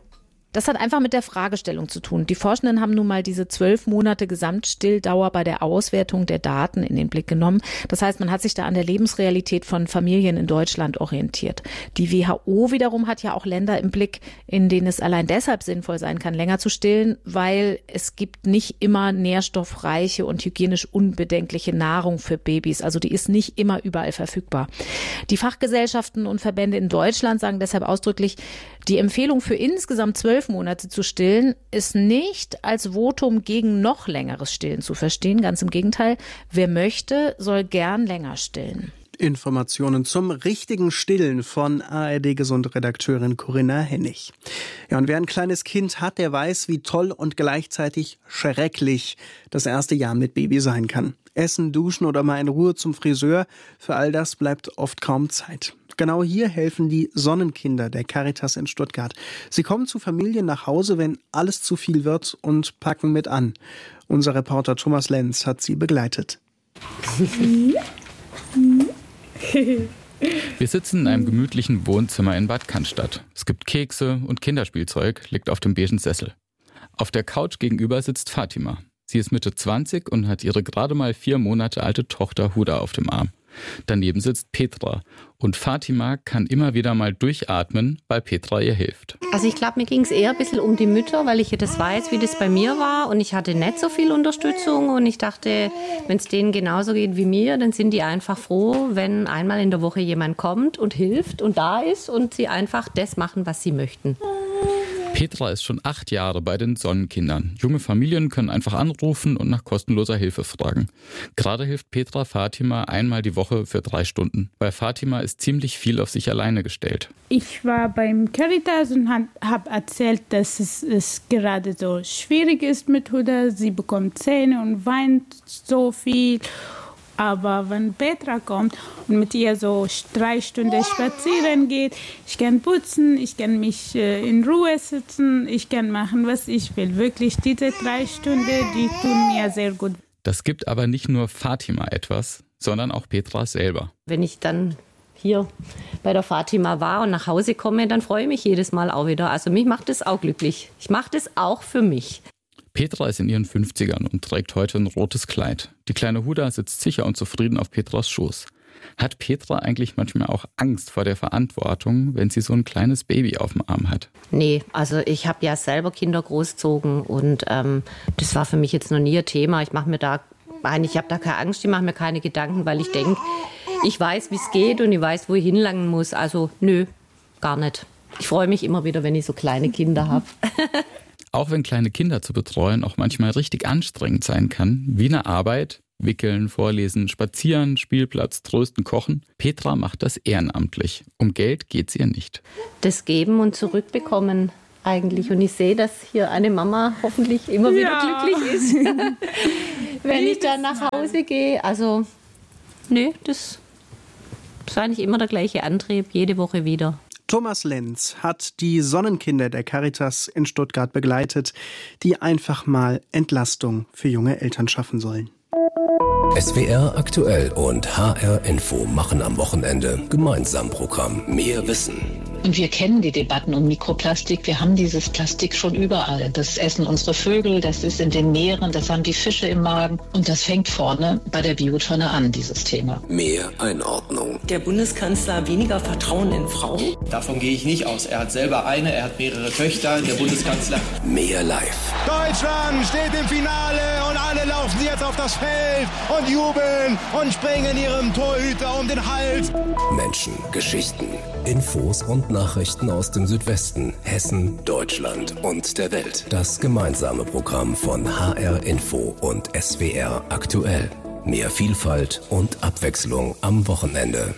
Das hat einfach mit der Fragestellung zu tun. Die Forschenden haben nun mal diese zwölf Monate Gesamtstilldauer bei der Auswertung der Daten in den Blick genommen. Das heißt, man hat sich da an der Lebensrealität von Familien in Deutschland orientiert. Die W H O wiederum hat ja auch Länder im Blick, in denen es allein deshalb sinnvoll sein kann, länger zu stillen, weil es gibt nicht immer nährstoffreiche und hygienisch unbedenkliche Nahrung für Babys. Also die ist nicht immer überall verfügbar. Die Fachgesellschaften und Verbände in Deutschland sagen deshalb ausdrücklich, die Empfehlung für insgesamt zwölf Monate zu stillen ist nicht als Votum gegen noch längeres Stillen zu verstehen. Ganz im Gegenteil, wer möchte, soll gern länger stillen.
Informationen zum richtigen Stillen von A R D-Gesund-Redakteurin Corinna Hennig. Ja, und wer ein kleines Kind hat, der weiß, wie toll und gleichzeitig schrecklich das erste Jahr mit Baby sein kann. Essen, duschen oder mal in Ruhe zum Friseur, für all das bleibt oft kaum Zeit. Genau hier helfen die Sonnenkinder der Caritas in Stuttgart. Sie kommen zu Familien nach Hause, wenn alles zu viel wird, und packen mit an. Unser Reporter Thomas Lenz hat sie begleitet.
Wir sitzen in einem gemütlichen Wohnzimmer in Bad Cannstatt. Es gibt Kekse und Kinderspielzeug, liegt auf dem beigen Sessel. Auf der Couch gegenüber sitzt Fatima. Sie ist Mitte zwanzig und hat ihre gerade mal vier Monate alte Tochter Huda auf dem Arm. Daneben sitzt Petra und Fatima kann immer wieder mal durchatmen, weil Petra ihr hilft.
Also ich glaube, mir ging es eher ein bisschen um die Mütter, weil ich jetzt weiß, wie das bei mir war und ich hatte nicht so viel Unterstützung und ich dachte, wenn es denen genauso geht wie mir, dann sind die einfach froh, wenn einmal in der Woche jemand kommt und hilft und da ist und sie einfach das machen, was sie möchten.
Petra ist schon acht Jahre bei den Sonnenkindern. Junge Familien können einfach anrufen und nach kostenloser Hilfe fragen. Gerade hilft Petra Fatima einmal die Woche für drei Stunden. Weil Fatima ist ziemlich viel auf sich alleine gestellt.
Ich war beim Caritas und habe erzählt, dass es, es gerade so schwierig ist mit Huda. Sie bekommt Zähne und weint so viel. Aber wenn Petra kommt und mit ihr so drei Stunden spazieren geht, ich kann putzen, ich kann mich äh, in Ruhe sitzen, ich kann machen, was ich will. Wirklich, diese drei Stunden, die tun mir sehr gut.
Das gibt aber nicht nur Fatima etwas, sondern auch Petra selber.
Wenn ich dann hier bei der Fatima war und nach Hause komme, dann freue ich mich jedes Mal auch wieder. Also mich macht das auch glücklich. Ich mache das auch für mich.
Petra ist in ihren fünfzigern und trägt heute ein rotes Kleid. Die kleine Huda sitzt sicher und zufrieden auf Petras Schoß. Hat Petra eigentlich manchmal auch Angst vor der Verantwortung, wenn sie so ein kleines Baby auf dem Arm hat?
Nee, also ich habe ja selber Kinder großgezogen und ähm, das war für mich jetzt noch nie ein Thema. Ich mache mir da, ich habe da keine Angst, ich mache mir keine Gedanken, weil ich denke, ich weiß, wie es geht und ich weiß, wo ich hinlangen muss. Also nö, gar nicht. Ich freue mich immer wieder, wenn ich so kleine Kinder habe.
Auch wenn kleine Kinder zu betreuen auch manchmal richtig anstrengend sein kann, wie eine Arbeit, wickeln, vorlesen, spazieren, Spielplatz, trösten, kochen. Petra macht das ehrenamtlich. Um Geld geht's ihr nicht.
Das Geben und Zurückbekommen eigentlich. Und ich sehe, dass hier eine Mama hoffentlich immer wieder ja. glücklich ist, wenn ich dann nach Hause gehe. Also, nö, das ist eigentlich immer der gleiche Antrieb, jede Woche wieder.
Thomas Lenz hat die Sonnenkinder der Caritas in Stuttgart begleitet, die einfach mal Entlastung für junge Eltern schaffen sollen.
S W R aktuell und H R Info machen am Wochenende gemeinsam Programm Mehr Wissen.
Und wir kennen die Debatten um Mikroplastik. Wir haben dieses Plastik schon überall. Das essen unsere Vögel, das ist in den Meeren, das haben die Fische im Magen. Und das fängt vorne bei der Biotonne an, dieses Thema.
Mehr Einordnung.
Der Bundeskanzler weniger Vertrauen in Frauen?
Davon gehe ich nicht aus. Er hat selber eine, er hat mehrere Töchter, der Bundeskanzler.
Mehr live.
Deutschland steht im Finale und alle laufen jetzt auf das Feld und jubeln und springen ihrem Torhüter um den Hals.
Menschen, Geschichten, Infos und Nachrichten aus dem Südwesten, Hessen, Deutschland und der Welt. Das gemeinsame Programm von H R Info und S W R aktuell. Mehr Vielfalt und Abwechslung am Wochenende.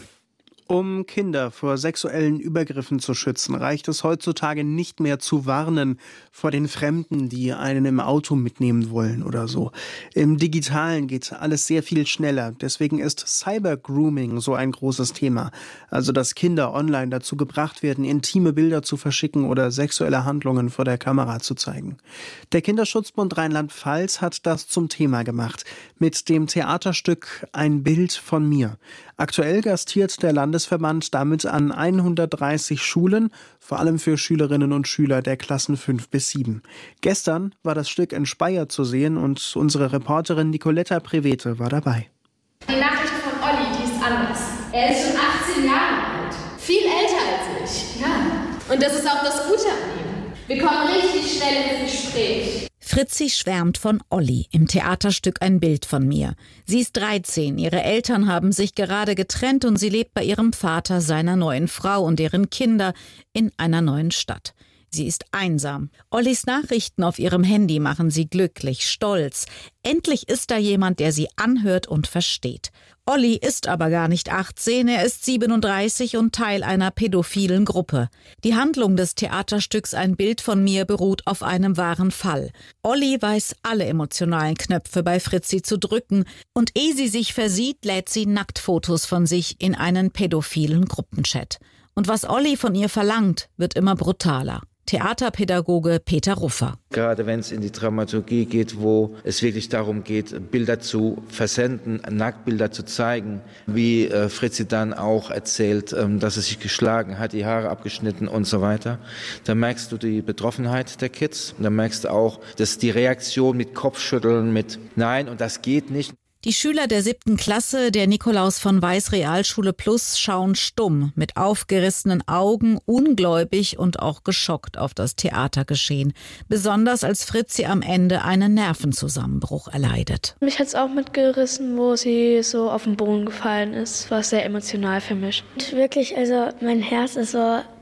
Um Kinder vor sexuellen Übergriffen zu schützen, reicht es heutzutage nicht mehr zu warnen vor den Fremden, die einen im Auto mitnehmen wollen oder so. Im Digitalen geht alles sehr viel schneller. Deswegen ist Cyber-Grooming so ein großes Thema. Also, dass Kinder online dazu gebracht werden, intime Bilder zu verschicken oder sexuelle Handlungen vor der Kamera zu zeigen. Der Kinderschutzbund Rheinland-Pfalz hat das zum Thema gemacht. Mit dem Theaterstück Ein Bild von mir. Aktuell gastiert der Landesverband damit an hundertdreißig Schulen, vor allem für Schülerinnen und Schüler der Klassen fünf bis sieben. Gestern war das Stück in Speyer zu sehen und unsere Reporterin Nicoletta Prevete war dabei.
Die Nachricht von Olli, die ist anders. Er ist schon achtzehn Jahre alt. Viel älter als ich. Ja. Und das ist auch das Gute an ihm. Wir kommen richtig schnell ins Gespräch.
Fritzi schwärmt von Olli im Theaterstück Ein Bild von mir. Sie ist dreizehn, ihre Eltern haben sich gerade getrennt und sie lebt bei ihrem Vater, seiner neuen Frau und deren Kinder in einer neuen Stadt. Sie ist einsam. Ollis Nachrichten auf ihrem Handy machen sie glücklich, stolz. Endlich ist da jemand, der sie anhört und versteht. Olli ist aber gar nicht achtzehn, er ist siebenunddreißig und Teil einer pädophilen Gruppe. Die Handlung des Theaterstücks Ein Bild von mir beruht auf einem wahren Fall. Olli weiß, alle emotionalen Knöpfe bei Fritzi zu drücken und ehe sie sich versieht, lädt sie Nacktfotos von sich in einen pädophilen Gruppenchat. Und was Olli von ihr verlangt, wird immer brutaler. Theaterpädagoge Peter Ruffer.
Gerade wenn es in die Dramaturgie geht, wo es wirklich darum geht, Bilder zu versenden, Nacktbilder zu zeigen, wie äh, Fritzi dann auch erzählt, ähm, dass sie sich geschlagen hat, die Haare abgeschnitten und so weiter. Da merkst du die Betroffenheit der Kids. Da merkst du auch, dass die Reaktion mit Kopfschütteln, mit Nein und das geht nicht.
Die Schüler der siebten Klasse der Nikolaus von Weiß Realschule Plus schauen stumm, mit aufgerissenen Augen, ungläubig und auch geschockt auf das Theatergeschehen. Besonders als Fritzi am Ende einen Nervenzusammenbruch erleidet.
Mich hat's auch mitgerissen, wo sie so auf den Boden gefallen ist. War sehr emotional für mich.
Wirklich, also mein Herz ist so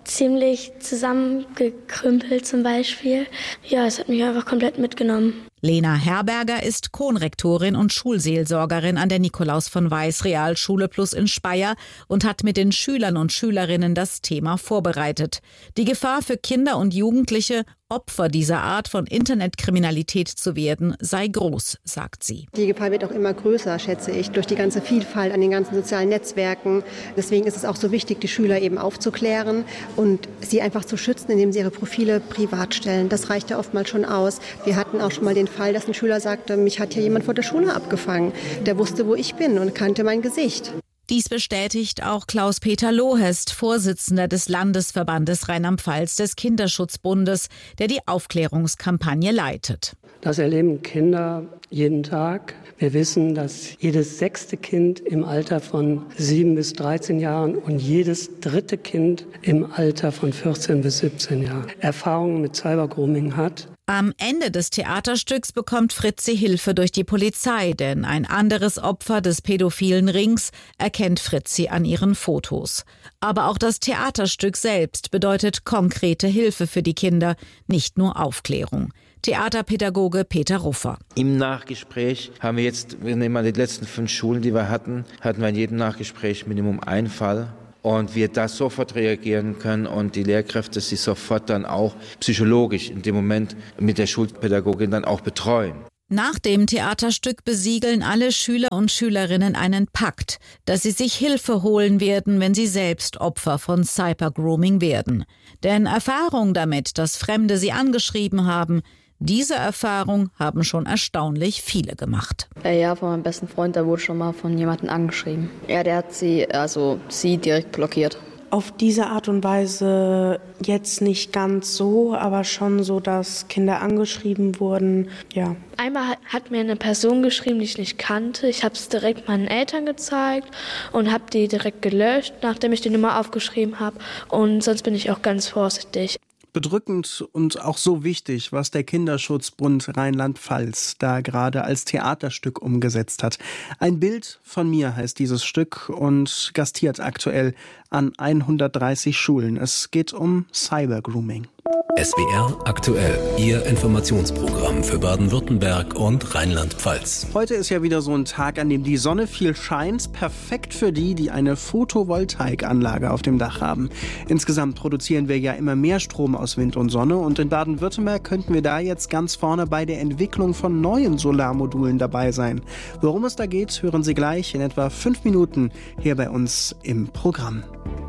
ziemlich zusammengekrümpelt zum Beispiel. Ja, es hat mich einfach komplett mitgenommen.
Lena Herberger ist Konrektorin und Schulseelsorgerin an der Nikolaus von Weiß Realschule Plus in Speyer und hat mit den Schülern und Schülerinnen das Thema vorbereitet. Die Gefahr für Kinder und Jugendliche, Opfer dieser Art von Internetkriminalität zu werden, sei groß, sagt sie.
Die Gefahr wird auch immer größer, schätze ich, durch die ganze Vielfalt an den ganzen sozialen Netzwerken. Deswegen ist es auch so wichtig, die Schüler eben aufzuklären und sie einfach zu schützen, indem sie ihre Profile privat stellen. Das reicht ja oftmals schon aus. Wir hatten auch schon mal den Fall, dass ein Schüler sagte, mich hat hier jemand vor der Schule abgefangen. Der wusste, wo ich bin und kannte mein Gesicht.
Dies bestätigt auch Klaus-Peter Lohest, Vorsitzender des Landesverbandes Rheinland-Pfalz des Kinderschutzbundes, der die Aufklärungskampagne leitet.
Das erleben Kinder jeden Tag. Wir wissen, dass jedes sechste Kind im Alter von sieben bis dreizehn Jahren und jedes dritte Kind im Alter von vierzehn bis siebzehn Jahren Erfahrungen mit Cybergrooming hat.
Am Ende des Theaterstücks bekommt Fritzi Hilfe durch die Polizei, denn ein anderes Opfer des pädophilen Rings erkennt Fritzi an ihren Fotos. Aber auch das Theaterstück selbst bedeutet konkrete Hilfe für die Kinder, nicht nur Aufklärung. Theaterpädagoge Peter Ruffer.
Im Nachgespräch haben wir jetzt, wir nehmen mal die letzten fünf Schulen, die wir hatten, hatten wir in jedem Nachgespräch Minimum einen Fall. Und wir da sofort reagieren können und die Lehrkräfte sich sofort dann auch psychologisch in dem Moment mit der Schulpädagogin dann auch betreuen.
Nach dem Theaterstück besiegeln alle Schüler und Schülerinnen einen Pakt, dass sie sich Hilfe holen werden, wenn sie selbst Opfer von Cybergrooming werden. Denn Erfahrung damit, dass Fremde sie angeschrieben haben, diese Erfahrung haben schon erstaunlich viele gemacht.
Ja, von meinem besten Freund, der wurde schon mal von jemandem angeschrieben. Ja, der hat sie, also sie direkt blockiert.
Auf diese Art und Weise jetzt nicht ganz so, aber schon so, dass Kinder angeschrieben wurden, ja.
Einmal hat mir eine Person geschrieben, die ich nicht kannte. Ich habe es direkt meinen Eltern gezeigt und habe die direkt gelöscht, nachdem ich die Nummer aufgeschrieben habe. Und sonst bin ich auch ganz vorsichtig.
Bedrückend und auch so wichtig, was der Kinderschutzbund Rheinland-Pfalz da gerade als Theaterstück umgesetzt hat. Ein Bild von mir heißt dieses Stück und gastiert aktuell an hundertdreißig Schulen. Es geht um Cybergrooming.
S W R aktuell, Ihr Informationsprogramm für Baden-Württemberg und Rheinland-Pfalz.
Heute ist ja wieder so ein Tag, an dem die Sonne viel scheint. Perfekt für die, die eine Photovoltaikanlage auf dem Dach haben. Insgesamt produzieren wir ja immer mehr Strom aus Wind und Sonne. Und in Baden-Württemberg könnten wir da jetzt ganz vorne bei der Entwicklung von neuen Solarmodulen dabei sein. Worum es da geht, hören Sie gleich in etwa fünf Minuten hier bei uns im Programm.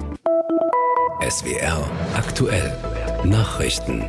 S W R aktuell. Nachrichten.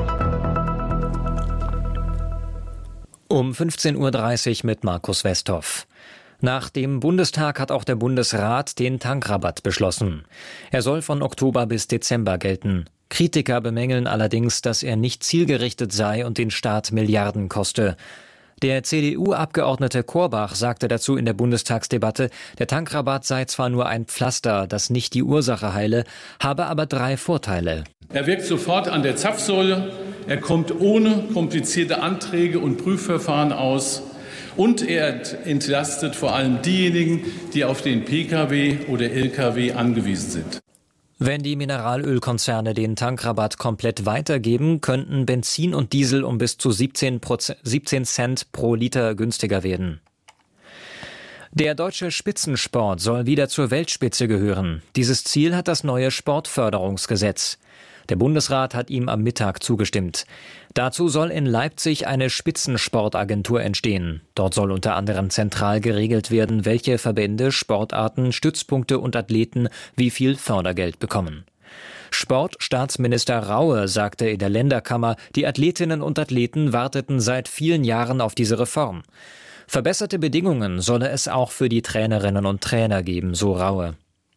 Um fünfzehn Uhr dreißig mit Markus Westhoff. Nach dem Bundestag hat auch der Bundesrat den Tankrabatt beschlossen. Er soll von Oktober bis Dezember gelten. Kritiker bemängeln allerdings, dass er nicht zielgerichtet sei und den Staat Milliarden koste. Der C D U-Abgeordnete Korbach sagte dazu in der Bundestagsdebatte, der Tankrabatt sei zwar nur ein Pflaster, das nicht die Ursache heile, habe aber drei Vorteile.
Er wirkt sofort an der Zapfsäule, er kommt ohne komplizierte Anträge und Prüfverfahren aus und er entlastet vor allem diejenigen, die auf den Pkw oder Lkw angewiesen sind.
Wenn die Mineralölkonzerne den Tankrabatt komplett weitergeben, könnten Benzin und Diesel um bis zu siebzehn Cent pro Liter günstiger werden. Der deutsche Spitzensport soll wieder zur Weltspitze gehören. Dieses Ziel hat das neue Sportförderungsgesetz. Der Bundesrat hat ihm am Mittag zugestimmt. Dazu soll in Leipzig eine Spitzensportagentur entstehen. Dort soll unter anderem zentral geregelt werden, welche Verbände, Sportarten, Stützpunkte und Athleten wie viel Fördergeld bekommen. Sportstaatsminister Raue sagte in der Länderkammer, die Athletinnen und Athleten warteten seit vielen Jahren auf diese Reform. Verbesserte Bedingungen solle es auch für die Trainerinnen und Trainer geben, so Raue.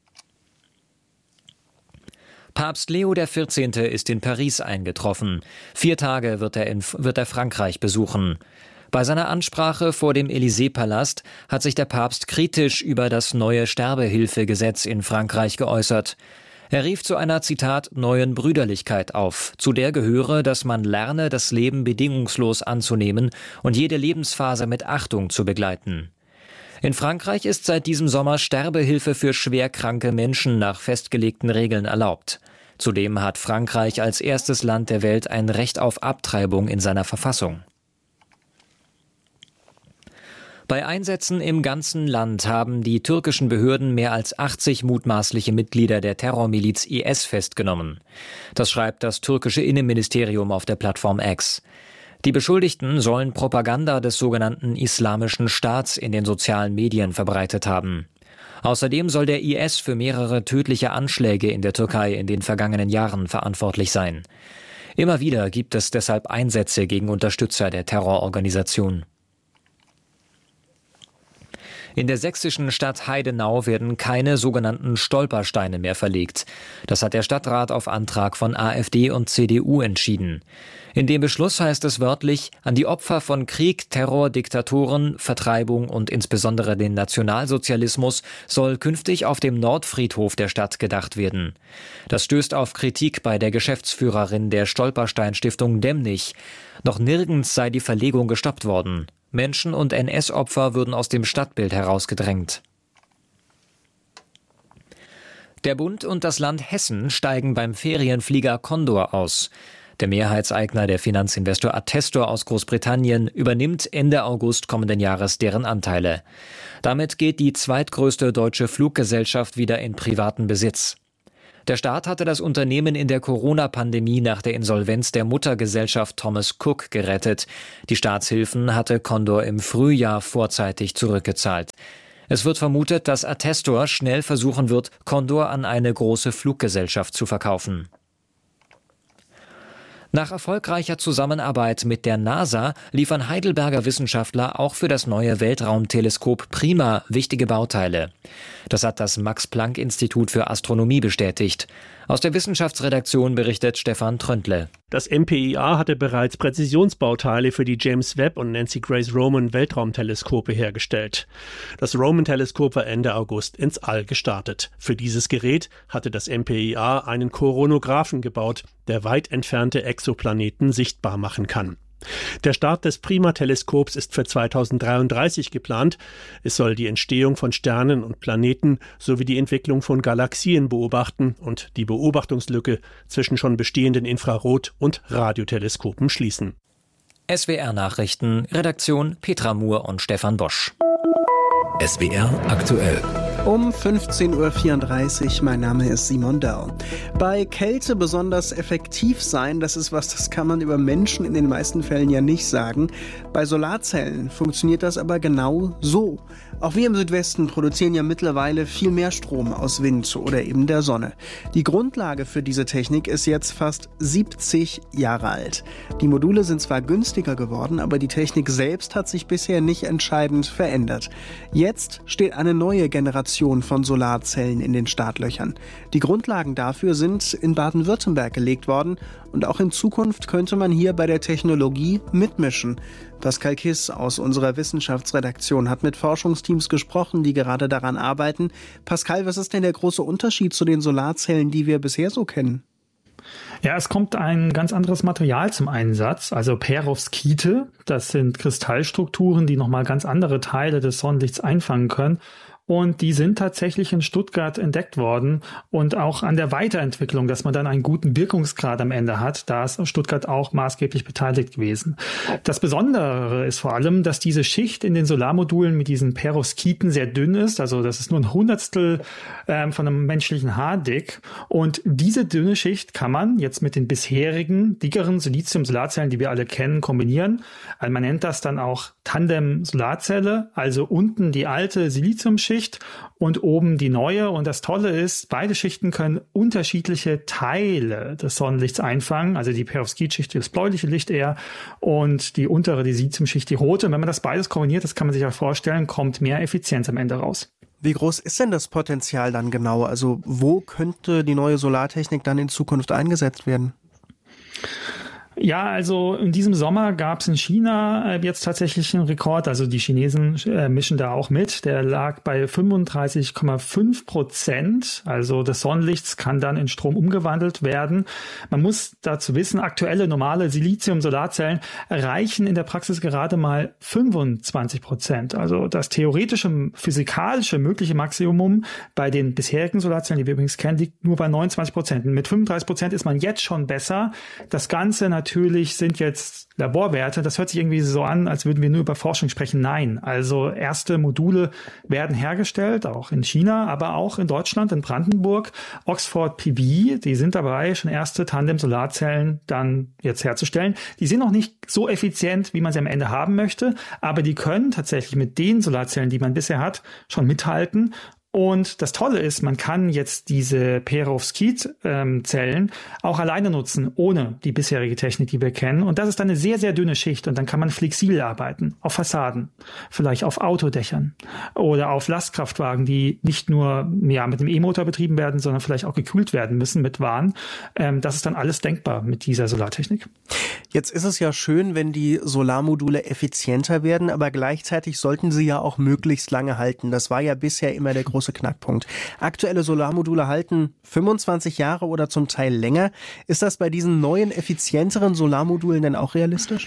Papst Leo der vierzehnte ist in Paris eingetroffen. Vier Tage wird er, in, wird er Frankreich besuchen. Bei seiner Ansprache vor dem Élysée-Palast hat sich der Papst kritisch über das neue Sterbehilfegesetz in Frankreich geäußert. Er rief zu einer, Zitat, neuen Brüderlichkeit auf. Zu der gehöre, dass man lerne, das Leben bedingungslos anzunehmen und jede Lebensphase mit Achtung zu begleiten. In Frankreich ist seit diesem Sommer Sterbehilfe für schwerkranke Menschen nach festgelegten Regeln erlaubt. Zudem hat Frankreich als erstes Land der Welt ein Recht auf Abtreibung in seiner Verfassung. Bei Einsätzen im ganzen Land haben die türkischen Behörden mehr als achtzig mutmaßliche Mitglieder der Terrormiliz I S festgenommen. Das schreibt das türkische Innenministerium auf der Plattform X. Die Beschuldigten sollen Propaganda des sogenannten Islamischen Staats in den sozialen Medien verbreitet haben. Außerdem soll der I S für mehrere tödliche Anschläge in der Türkei in den vergangenen Jahren verantwortlich sein. Immer wieder gibt es deshalb Einsätze gegen Unterstützer der Terrororganisation. In der sächsischen Stadt Heidenau werden keine sogenannten Stolpersteine mehr verlegt. Das hat der Stadtrat auf Antrag von AfD und C D U entschieden. In dem Beschluss heißt es wörtlich, an die Opfer von Krieg, Terror, Diktatoren, Vertreibung und insbesondere den Nationalsozialismus soll künftig auf dem Nordfriedhof der Stadt gedacht werden. Das stößt auf Kritik bei der Geschäftsführerin der Stolperstein-Stiftung Demnig. Noch nirgends sei die Verlegung gestoppt worden. Menschen- und N S-Opfer würden aus dem Stadtbild herausgedrängt. Der Bund und das Land Hessen steigen beim Ferienflieger Condor aus. Der Mehrheitseigner, der Finanzinvestor Attestor aus Großbritannien, übernimmt Ende August kommenden Jahres deren Anteile. Damit geht die zweitgrößte deutsche Fluggesellschaft wieder in privaten Besitz. Der Staat hatte das Unternehmen in der Corona-Pandemie nach der Insolvenz der Muttergesellschaft Thomas Cook gerettet. Die Staatshilfen hatte Condor im Frühjahr vorzeitig zurückgezahlt. Es wird vermutet, dass Attestor schnell versuchen wird, Condor an eine große Fluggesellschaft zu verkaufen. Nach erfolgreicher Zusammenarbeit mit der NASA liefern Heidelberger Wissenschaftler auch für das neue Weltraumteleskop PRIMA wichtige Bauteile. Das hat das Max-Planck-Institut für Astronomie bestätigt. Aus der Wissenschaftsredaktion berichtet Stefan Tröndle.
Das M P I A hatte bereits Präzisionsbauteile für die James Webb und Nancy Grace Roman Weltraumteleskope hergestellt. Das Roman-Teleskop war Ende August ins All gestartet. Für dieses Gerät hatte das M P I A einen Koronographen gebaut, der weit entfernte Exoplaneten sichtbar machen kann. Der Start des PRIMA-Teleskops ist für zweitausenddreiunddreißig geplant. Es soll die Entstehung von Sternen und Planeten sowie die Entwicklung von Galaxien beobachten und die Beobachtungslücke zwischen schon bestehenden Infrarot- und Radioteleskopen schließen.
S W R-Nachrichten, Redaktion Petra Muhr und Stefan Bosch.
S W R aktuell.
Um fünfzehn Uhr vierunddreißig, mein Name ist Simon Dörr. Bei Kälte besonders effektiv sein, das ist was, das kann man über Menschen in den meisten Fällen ja nicht sagen. Bei Solarzellen funktioniert das aber genau so. Auch wir im Südwesten produzieren ja mittlerweile viel mehr Strom aus Wind oder eben der Sonne. Die Grundlage für diese Technik ist jetzt fast siebzig Jahre alt. Die Module sind zwar günstiger geworden, aber die Technik selbst hat sich bisher nicht entscheidend verändert. Jetzt steht eine neue Generation von Solarzellen in den Startlöchern. Die Grundlagen dafür sind in Baden-Württemberg gelegt worden und auch in Zukunft könnte man hier bei der Technologie mitmischen. Pascal Kiss aus unserer Wissenschaftsredaktion hat mit Forschungsteams gesprochen, die gerade daran arbeiten. Pascal, was ist denn der große Unterschied zu den Solarzellen, die wir bisher so kennen?
Ja, es kommt ein ganz anderes Material zum Einsatz, also Perovskite. Das sind Kristallstrukturen, die nochmal ganz andere Teile des Sonnenlichts einfangen können. Und die sind tatsächlich in Stuttgart entdeckt worden und auch an der Weiterentwicklung, dass man dann einen guten Wirkungsgrad am Ende hat, da ist Stuttgart auch maßgeblich beteiligt gewesen. Das Besondere ist vor allem, dass diese Schicht in den Solarmodulen mit diesen Perovskiten sehr dünn ist, also das ist nur ein Hundertstel ähm, von einem menschlichen Haar dick. Und diese dünne Schicht kann man jetzt mit den bisherigen dickeren Silizium-Solarzellen, die wir alle kennen, kombinieren. Also man nennt das dann auch Tandem-Solarzelle, also unten die alte Siliziumschicht und oben die neue. Und das Tolle ist, beide Schichten können unterschiedliche Teile des Sonnenlichts einfangen. Also die Perovskitschicht, das bläuliche Licht eher, und die untere, die Siliziumschicht, die rote. Und wenn man das beides kombiniert, das kann man sich ja vorstellen, kommt mehr Effizienz am Ende raus.
Wie groß ist denn das Potenzial dann genau? Also wo könnte die neue Solartechnik dann in Zukunft eingesetzt werden?
Ja, also in diesem Sommer gab es in China äh, jetzt tatsächlich einen Rekord. Also die Chinesen äh, mischen da auch mit. Der lag bei fünfunddreißig Komma fünf Prozent. Also des Sonnenlichts kann dann in Strom umgewandelt werden. Man muss dazu wissen, aktuelle normale Silizium-Solarzellen erreichen in der Praxis gerade mal fünfundzwanzig Prozent. Also das theoretische, physikalische mögliche Maximum bei den bisherigen Solarzellen, die wir übrigens kennen, liegt nur bei neunundzwanzig Prozent. Mit fünfunddreißig Prozent ist man jetzt schon besser. Das Ganze natürlich sind jetzt Laborwerte. Das hört sich irgendwie so an, als würden wir nur über Forschung sprechen. Nein, also erste Module werden hergestellt, auch in China, aber auch in Deutschland, in Brandenburg. Oxford P V, die sind dabei, schon erste Tandem-Solarzellen dann jetzt herzustellen. Die sind noch nicht so effizient, wie man sie am Ende haben möchte, aber die können tatsächlich mit den Solarzellen, die man bisher hat, schon mithalten. Und das Tolle ist, man kann jetzt diese Perovskit-Zellen auch alleine nutzen, ohne die bisherige Technik, die wir kennen. Und das ist dann eine sehr, sehr dünne Schicht. Und dann kann man flexibel arbeiten, auf Fassaden, vielleicht auf Autodächern oder auf Lastkraftwagen, die nicht nur ja, mit dem E-Motor betrieben werden, sondern vielleicht auch gekühlt werden müssen mit Waren. Ähm, das ist dann alles denkbar mit dieser Solartechnik.
Jetzt ist es ja schön, wenn die Solarmodule effizienter werden, aber gleichzeitig sollten sie ja auch möglichst lange halten. Das war ja bisher immer der große Knackpunkt. Aktuelle Solarmodule halten fünfundzwanzig Jahre oder zum Teil länger. Ist das bei diesen neuen, effizienteren Solarmodulen denn auch realistisch?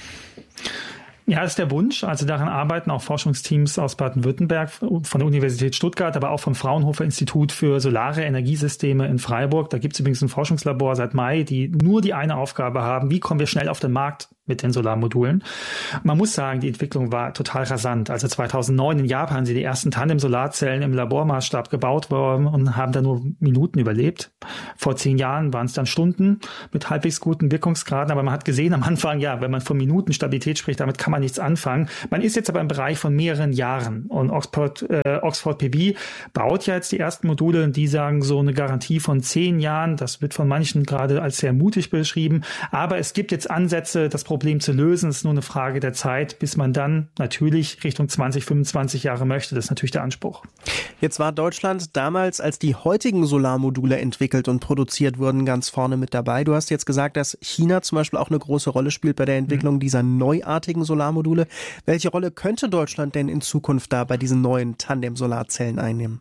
Ja, das ist der Wunsch. Also daran arbeiten auch Forschungsteams aus Baden-Württemberg, von der Universität Stuttgart, aber auch vom Fraunhofer Institut für Solare Energiesysteme in Freiburg. Da gibt es übrigens ein Forschungslabor seit Mai, die nur die eine Aufgabe haben: Wie kommen wir schnell auf den Markt mit den Solarmodulen? Man muss sagen, die Entwicklung war total rasant. Also zweitausendneun in Japan sind die ersten Tandem-Solarzellen im Labormaßstab gebaut worden und haben dann nur Minuten überlebt. Vor zehn Jahren waren es dann Stunden mit halbwegs guten Wirkungsgraden. Aber man hat gesehen am Anfang, ja, wenn man von Minutenstabilität spricht, damit kann man nichts anfangen. Man ist jetzt aber im Bereich von mehreren Jahren. Und Oxford, äh, Oxford P V baut ja jetzt die ersten Module und die sagen so eine Garantie von zehn Jahren. Das wird von manchen gerade als sehr mutig beschrieben. Aber es gibt jetzt Ansätze, das Problem zu lösen. Es ist nur eine Frage der Zeit, bis man dann natürlich Richtung zwanzig, fünfundzwanzig Jahre möchte. Das ist natürlich der Anspruch.
Jetzt war Deutschland damals, als die heutigen Solarmodule entwickelt und produziert wurden, ganz vorne mit dabei. Du hast jetzt gesagt, dass China zum Beispiel auch eine große Rolle spielt bei der Entwicklung mhm. dieser neuartigen Solarmodule. Welche Rolle könnte Deutschland denn in Zukunft da bei diesen neuen Tandem-Solarzellen einnehmen?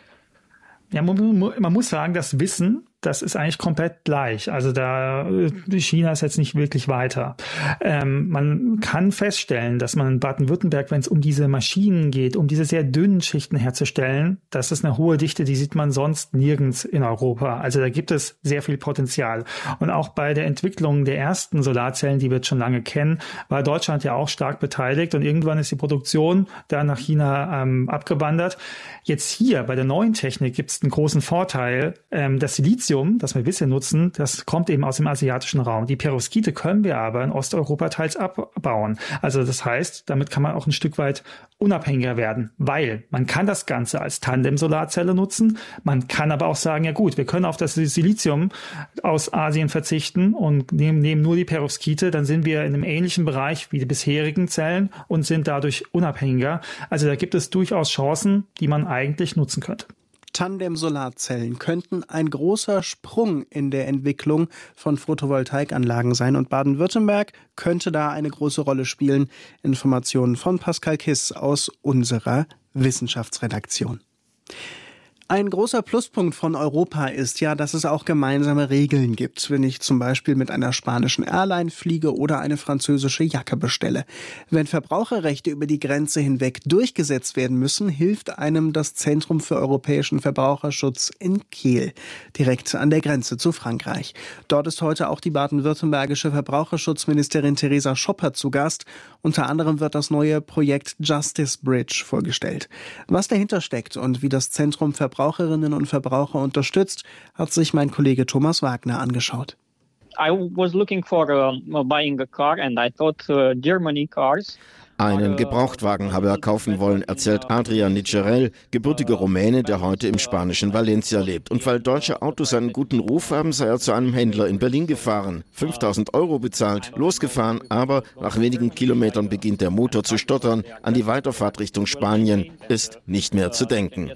Ja, man, man muss sagen, das Wissen, das ist eigentlich komplett gleich. Also da China ist jetzt nicht wirklich weiter. Ähm, man kann feststellen, dass man in Baden-Württemberg, wenn es um diese Maschinen geht, um diese sehr dünnen Schichten herzustellen, das ist eine hohe Dichte, die sieht man sonst nirgends in Europa. Also da gibt es sehr viel Potenzial. Und auch bei der Entwicklung der ersten Solarzellen, die wir jetzt schon lange kennen, war Deutschland ja auch stark beteiligt. Und irgendwann ist die Produktion dann nach China ähm, abgewandert. Jetzt hier bei der neuen Technik gibt es einen großen Vorteil. Ähm, das Silizium, das wir bisher nutzen, das kommt eben aus dem asiatischen Raum. Die Perovskite können wir aber in Osteuropa teils abbauen. Also das heißt, damit kann man auch ein Stück weit unabhängiger werden, weil man kann das Ganze als Tandem-Solarzelle nutzen. Man kann aber auch sagen, ja gut, wir können auf das Silizium aus Asien verzichten und nehmen, nehmen nur die Perovskite, dann sind wir in einem ähnlichen Bereich wie die bisherigen Zellen und sind dadurch unabhängiger. Also da gibt es durchaus Chancen, die man eigentlich nutzen könnte.
Tandem-Solarzellen könnten ein großer Sprung in der Entwicklung von Photovoltaikanlagen sein und Baden-Württemberg könnte da eine große Rolle spielen. Informationen von Pascal Kiss aus unserer Wissenschaftsredaktion. Ein großer Pluspunkt von Europa ist ja, dass es auch gemeinsame Regeln gibt, wenn ich zum Beispiel mit einer spanischen Airline fliege oder eine französische Jacke bestelle. Wenn Verbraucherrechte über die Grenze hinweg durchgesetzt werden müssen, hilft einem das Zentrum für europäischen Verbraucherschutz in Kehl, direkt an der Grenze zu Frankreich. Dort ist heute auch die baden-württembergische Verbraucherschutzministerin Theresa Schopper zu Gast. Unter anderem wird das neue Projekt Justice Bridge vorgestellt. Was dahinter steckt und wie das Zentrum Verbraucherinnen und Verbraucher unterstützt, hat sich mein Kollege Thomas Wagner angeschaut.
I was looking for uh, buying a car and I thought uh, Germany cars. Einen Gebrauchtwagen habe er kaufen wollen, erzählt Adrian Nicerel, gebürtiger Rumäne, der heute im spanischen Valencia lebt. Und weil deutsche Autos einen guten Ruf haben, sei er zu einem Händler in Berlin gefahren. fünftausend Euro bezahlt, losgefahren, aber nach wenigen Kilometern beginnt der Motor zu stottern. An die Weiterfahrt Richtung Spanien ist nicht mehr zu denken.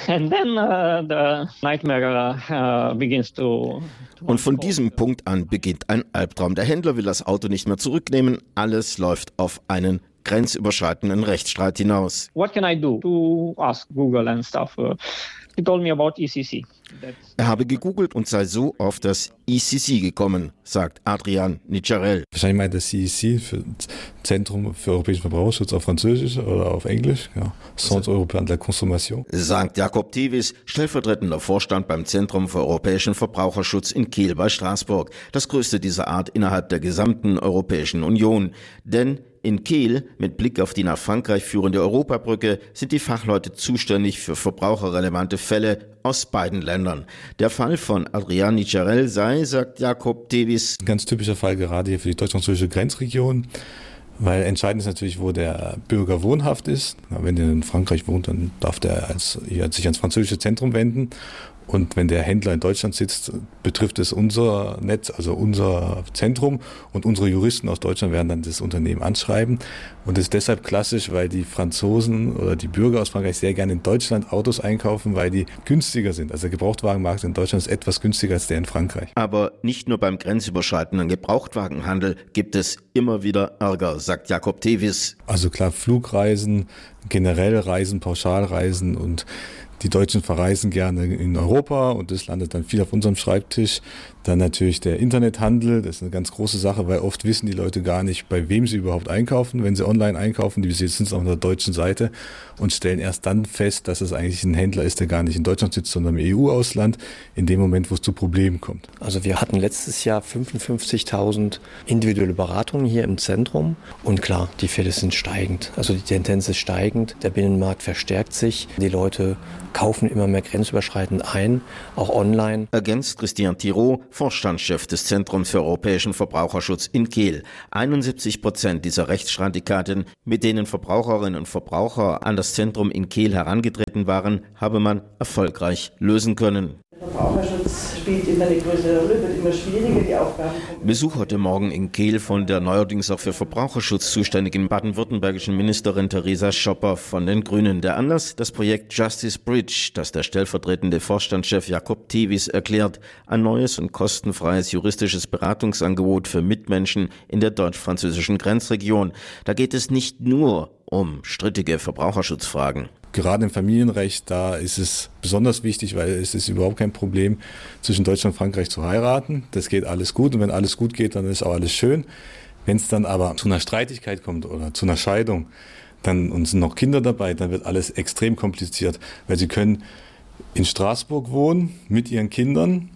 Und von diesem Punkt an beginnt ein Albtraum. Der Händler will das Auto nicht mehr zurücknehmen. Alles läuft auf einen grenzüberschreitenden Rechtsstreit hinaus.
What can I do to ask Google and stuff? He told me about E C C.
Er habe gegoogelt und sei so auf das E C C gekommen, sagt Adrian Nicerel.
Wahrscheinlich meint das C E C für Zentrum für europäischen Verbraucherschutz auf Französisch oder auf Englisch. Ja. Centre Européen de la Consommation.
Sagt Jakob Tevis, stellvertretender Vorstand beim Zentrum für europäischen Verbraucherschutz in Kehl bei Straßburg. Das größte dieser Art innerhalb der gesamten Europäischen Union. Denn in Kehl, mit Blick auf die nach Frankreich führende Europabrücke, sind die Fachleute zuständig für verbraucherrelevante Fälle aus beiden Ländern. Der Fall von Adrian Nicerel sei, sagt Jakob Tevis,
ein ganz typischer Fall gerade hier für die deutsch-französische Grenzregion, weil entscheidend ist natürlich, wo der Bürger wohnhaft ist. Wenn er in Frankreich wohnt, dann darf der als, hier sich ans französische Zentrum wenden. Und wenn der Händler in Deutschland sitzt, betrifft es unser Netz, also unser Zentrum, und unsere Juristen aus Deutschland werden dann das Unternehmen anschreiben. Und das ist deshalb klassisch, weil die Franzosen oder die Bürger aus Frankreich sehr gerne in Deutschland Autos einkaufen, weil die günstiger sind. Also der Gebrauchtwagenmarkt in Deutschland ist etwas günstiger als der in Frankreich.
Aber nicht nur beim grenzüberschreitenden Gebrauchtwagenhandel gibt es immer wieder Ärger, sagt Jakob Tevis.
Also klar, Flugreisen, generell Reisen, Pauschalreisen, und die Deutschen verreisen gerne in Europa und das landet dann viel auf unserem Schreibtisch. Dann natürlich der Internethandel, das ist eine ganz große Sache, weil oft wissen die Leute gar nicht, bei wem sie überhaupt einkaufen. Wenn sie online einkaufen, die sind es auf der deutschen Seite und stellen erst dann fest, dass es eigentlich ein Händler ist, der gar nicht in Deutschland sitzt, sondern im E U-Ausland, in dem Moment, wo es zu Problemen kommt.
Also wir hatten letztes Jahr fünfundfünfzigtausend individuelle Beratungen hier im Zentrum und klar, die Fälle sind steigend. Also die Tendenz ist steigend, der Binnenmarkt verstärkt sich, die Leute kaufen immer mehr grenzüberschreitend ein, auch online.
Ergänzt Christian Thiraud, Vorstandschef des Zentrums für europäischen Verbraucherschutz in Kehl. einundsiebzig Prozent dieser Rechtsstreitigkeiten, mit denen Verbraucherinnen und Verbraucher an das Zentrum in Kehl herangetreten waren, habe man erfolgreich lösen können.
Der Verbraucherschutz spielt immer eine größere Rolle, wird immer schwieriger, die Aufgaben.
Besuch heute Morgen in Kehl von der neuerdings auch für Verbraucherschutz zuständigen baden-württembergischen Ministerin Theresa Schopper von den Grünen. Der Anlass, das Projekt Justice Bridge, das der stellvertretende Vorstandschef Jakob Tevis erklärt, ein neues und kostenfreies juristisches Beratungsangebot für Mitmenschen in der deutsch-französischen Grenzregion. Da geht es nicht nur um strittige Verbraucherschutzfragen.
Gerade im Familienrecht, da ist es besonders wichtig, weil es ist überhaupt kein Problem, zwischen Deutschland und Frankreich zu heiraten. Das geht alles gut und wenn alles gut geht, dann ist auch alles schön. Wenn es dann aber zu einer Streitigkeit kommt oder zu einer Scheidung, dann und sind noch Kinder dabei, dann wird alles extrem kompliziert, weil sie können in Straßburg wohnen mit ihren Kindern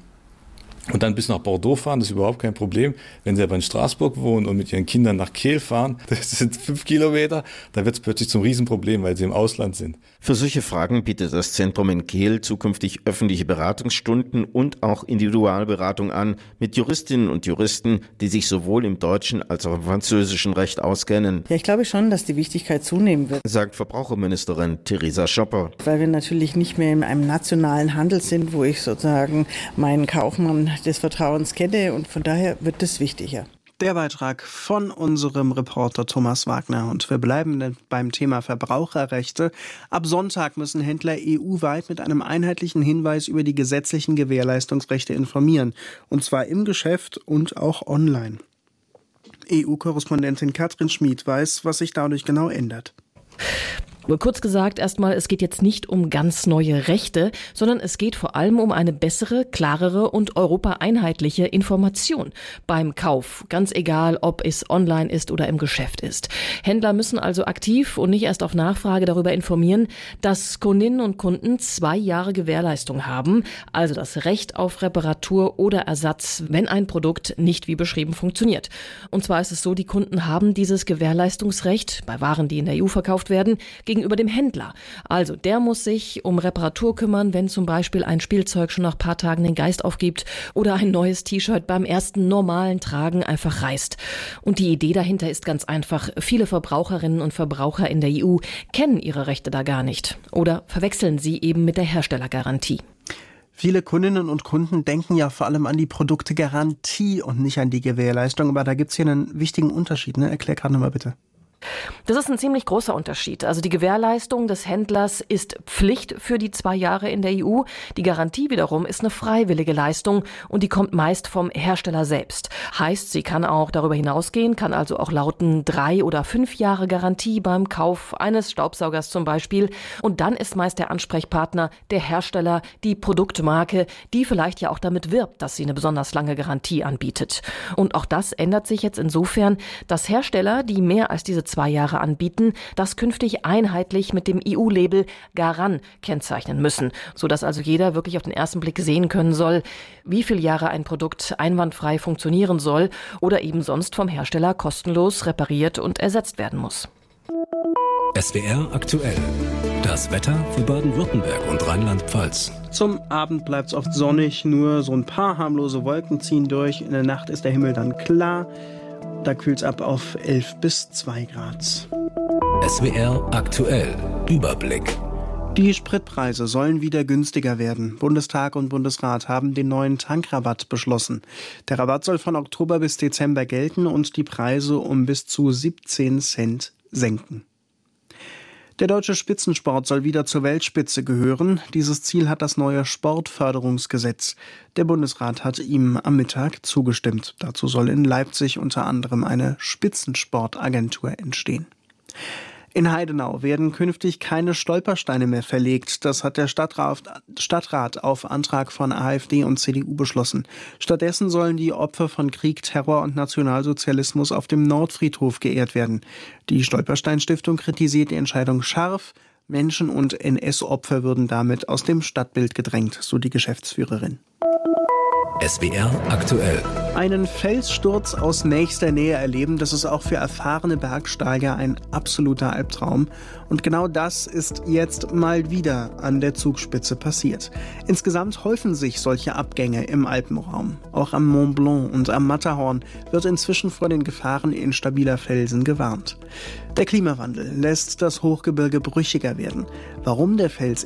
und dann bis nach Bordeaux fahren, das ist überhaupt kein Problem. Wenn sie aber in Straßburg wohnen und mit ihren Kindern nach Kehl fahren, das sind fünf Kilometer, dann wird es plötzlich zum Riesenproblem, weil sie im Ausland sind.
Für solche Fragen bietet das Zentrum in Kehl zukünftig öffentliche Beratungsstunden und auch Individualberatung an mit Juristinnen und Juristen, die sich sowohl im deutschen als auch im französischen Recht auskennen.
Ja, ich glaube schon, dass die Wichtigkeit zunehmen wird,
sagt Verbraucherministerin Theresa Schopper.
Weil wir natürlich nicht mehr in einem nationalen Handel sind, wo ich sozusagen meinen Kaufmann des Vertrauens kenne und von daher wird das wichtiger.
Der Beitrag von unserem Reporter Thomas Wagner. Und wir bleiben beim Thema Verbraucherrechte. Ab Sonntag müssen Händler E U-weit mit einem einheitlichen Hinweis über die gesetzlichen Gewährleistungsrechte informieren. Und zwar im Geschäft und auch online. E U-Korrespondentin Katrin Schmid weiß, was sich dadurch genau ändert.
Kurz gesagt, erstmal, es geht jetzt nicht um ganz neue Rechte, sondern es geht vor allem um eine bessere, klarere und europaeinheitliche Information beim Kauf. Ganz egal, ob es online ist oder im Geschäft ist. Händler müssen also aktiv und nicht erst auf Nachfrage darüber informieren, dass Kundinnen und Kunden zwei Jahre Gewährleistung haben, also das Recht auf Reparatur oder Ersatz, wenn ein Produkt nicht wie beschrieben funktioniert. Und zwar ist es so, die Kunden haben dieses Gewährleistungsrecht bei Waren, die in der E U verkauft werden, gegenüber dem Händler. Also der muss sich um Reparatur kümmern, wenn zum Beispiel ein Spielzeug schon nach ein paar Tagen den Geist aufgibt oder ein neues T-Shirt beim ersten normalen Tragen einfach reißt. Und die Idee dahinter ist ganz einfach. Viele Verbraucherinnen und Verbraucher in der E U kennen ihre Rechte da gar nicht oder verwechseln sie eben mit der Herstellergarantie.
Viele Kundinnen und Kunden denken ja vor allem an die Produktegarantie und nicht an die Gewährleistung. Aber da gibt es hier einen wichtigen Unterschied. Ne? Erklär gerade nochmal bitte.
Das ist ein ziemlich großer Unterschied. Also die Gewährleistung des Händlers ist Pflicht für die zwei Jahre in der E U. Die Garantie wiederum ist eine freiwillige Leistung und die kommt meist vom Hersteller selbst. Heißt, sie kann auch darüber hinausgehen, kann also auch lauten drei oder fünf Jahre Garantie beim Kauf eines Staubsaugers zum Beispiel. Und dann ist meist der Ansprechpartner der Hersteller, die Produktmarke, die vielleicht ja auch damit wirbt, dass sie eine besonders lange Garantie anbietet. Und auch das ändert sich jetzt insofern, dass Hersteller, die mehr als diese zwei Jahre anbieten, das künftig einheitlich mit dem E U-Label Garan kennzeichnen müssen, sodass also jeder wirklich auf den ersten Blick sehen können soll, wie viele Jahre ein Produkt einwandfrei funktionieren soll oder eben sonst vom Hersteller kostenlos repariert und ersetzt werden muss.
S W R aktuell. Das Wetter für Baden-Württemberg und Rheinland-Pfalz.
Zum Abend bleibt es oft sonnig, nur so ein paar harmlose Wolken ziehen durch. In der Nacht ist der Himmel dann klar. Da kühlt es ab auf elf bis zwei Grad.
S W R aktuell. Überblick.
Die Spritpreise sollen wieder günstiger werden. Bundestag und Bundesrat haben den neuen Tankrabatt beschlossen. Der Rabatt soll von Oktober bis Dezember gelten und die Preise um bis zu siebzehn Cent senken. Der deutsche Spitzensport soll wieder zur Weltspitze gehören. Dieses Ziel hat das neue Sportförderungsgesetz. Der Bundesrat hat ihm am Mittag zugestimmt. Dazu soll in Leipzig unter anderem eine Spitzensportagentur entstehen. In Heidenau werden künftig keine Stolpersteine mehr verlegt. Das hat der Stadtrat, Stadtrat auf Antrag von AfD und C D U beschlossen. Stattdessen sollen die Opfer von Krieg, Terror und Nationalsozialismus auf dem Nordfriedhof geehrt werden. Die Stolperstein-Stiftung kritisiert die Entscheidung scharf. Menschen- und N S-Opfer würden damit aus dem Stadtbild gedrängt, so die Geschäftsführerin.
S W R aktuell.
Einen Felssturz aus nächster Nähe erleben, das ist auch für erfahrene Bergsteiger ein absoluter Albtraum. Und genau das ist jetzt mal wieder an der Zugspitze passiert. Insgesamt häufen sich solche Abgänge im Alpenraum. Auch am Mont Blanc und am Matterhorn wird inzwischen vor den Gefahren instabiler Felsen gewarnt. Der Klimawandel lässt das Hochgebirge brüchiger werden. Warum der Fels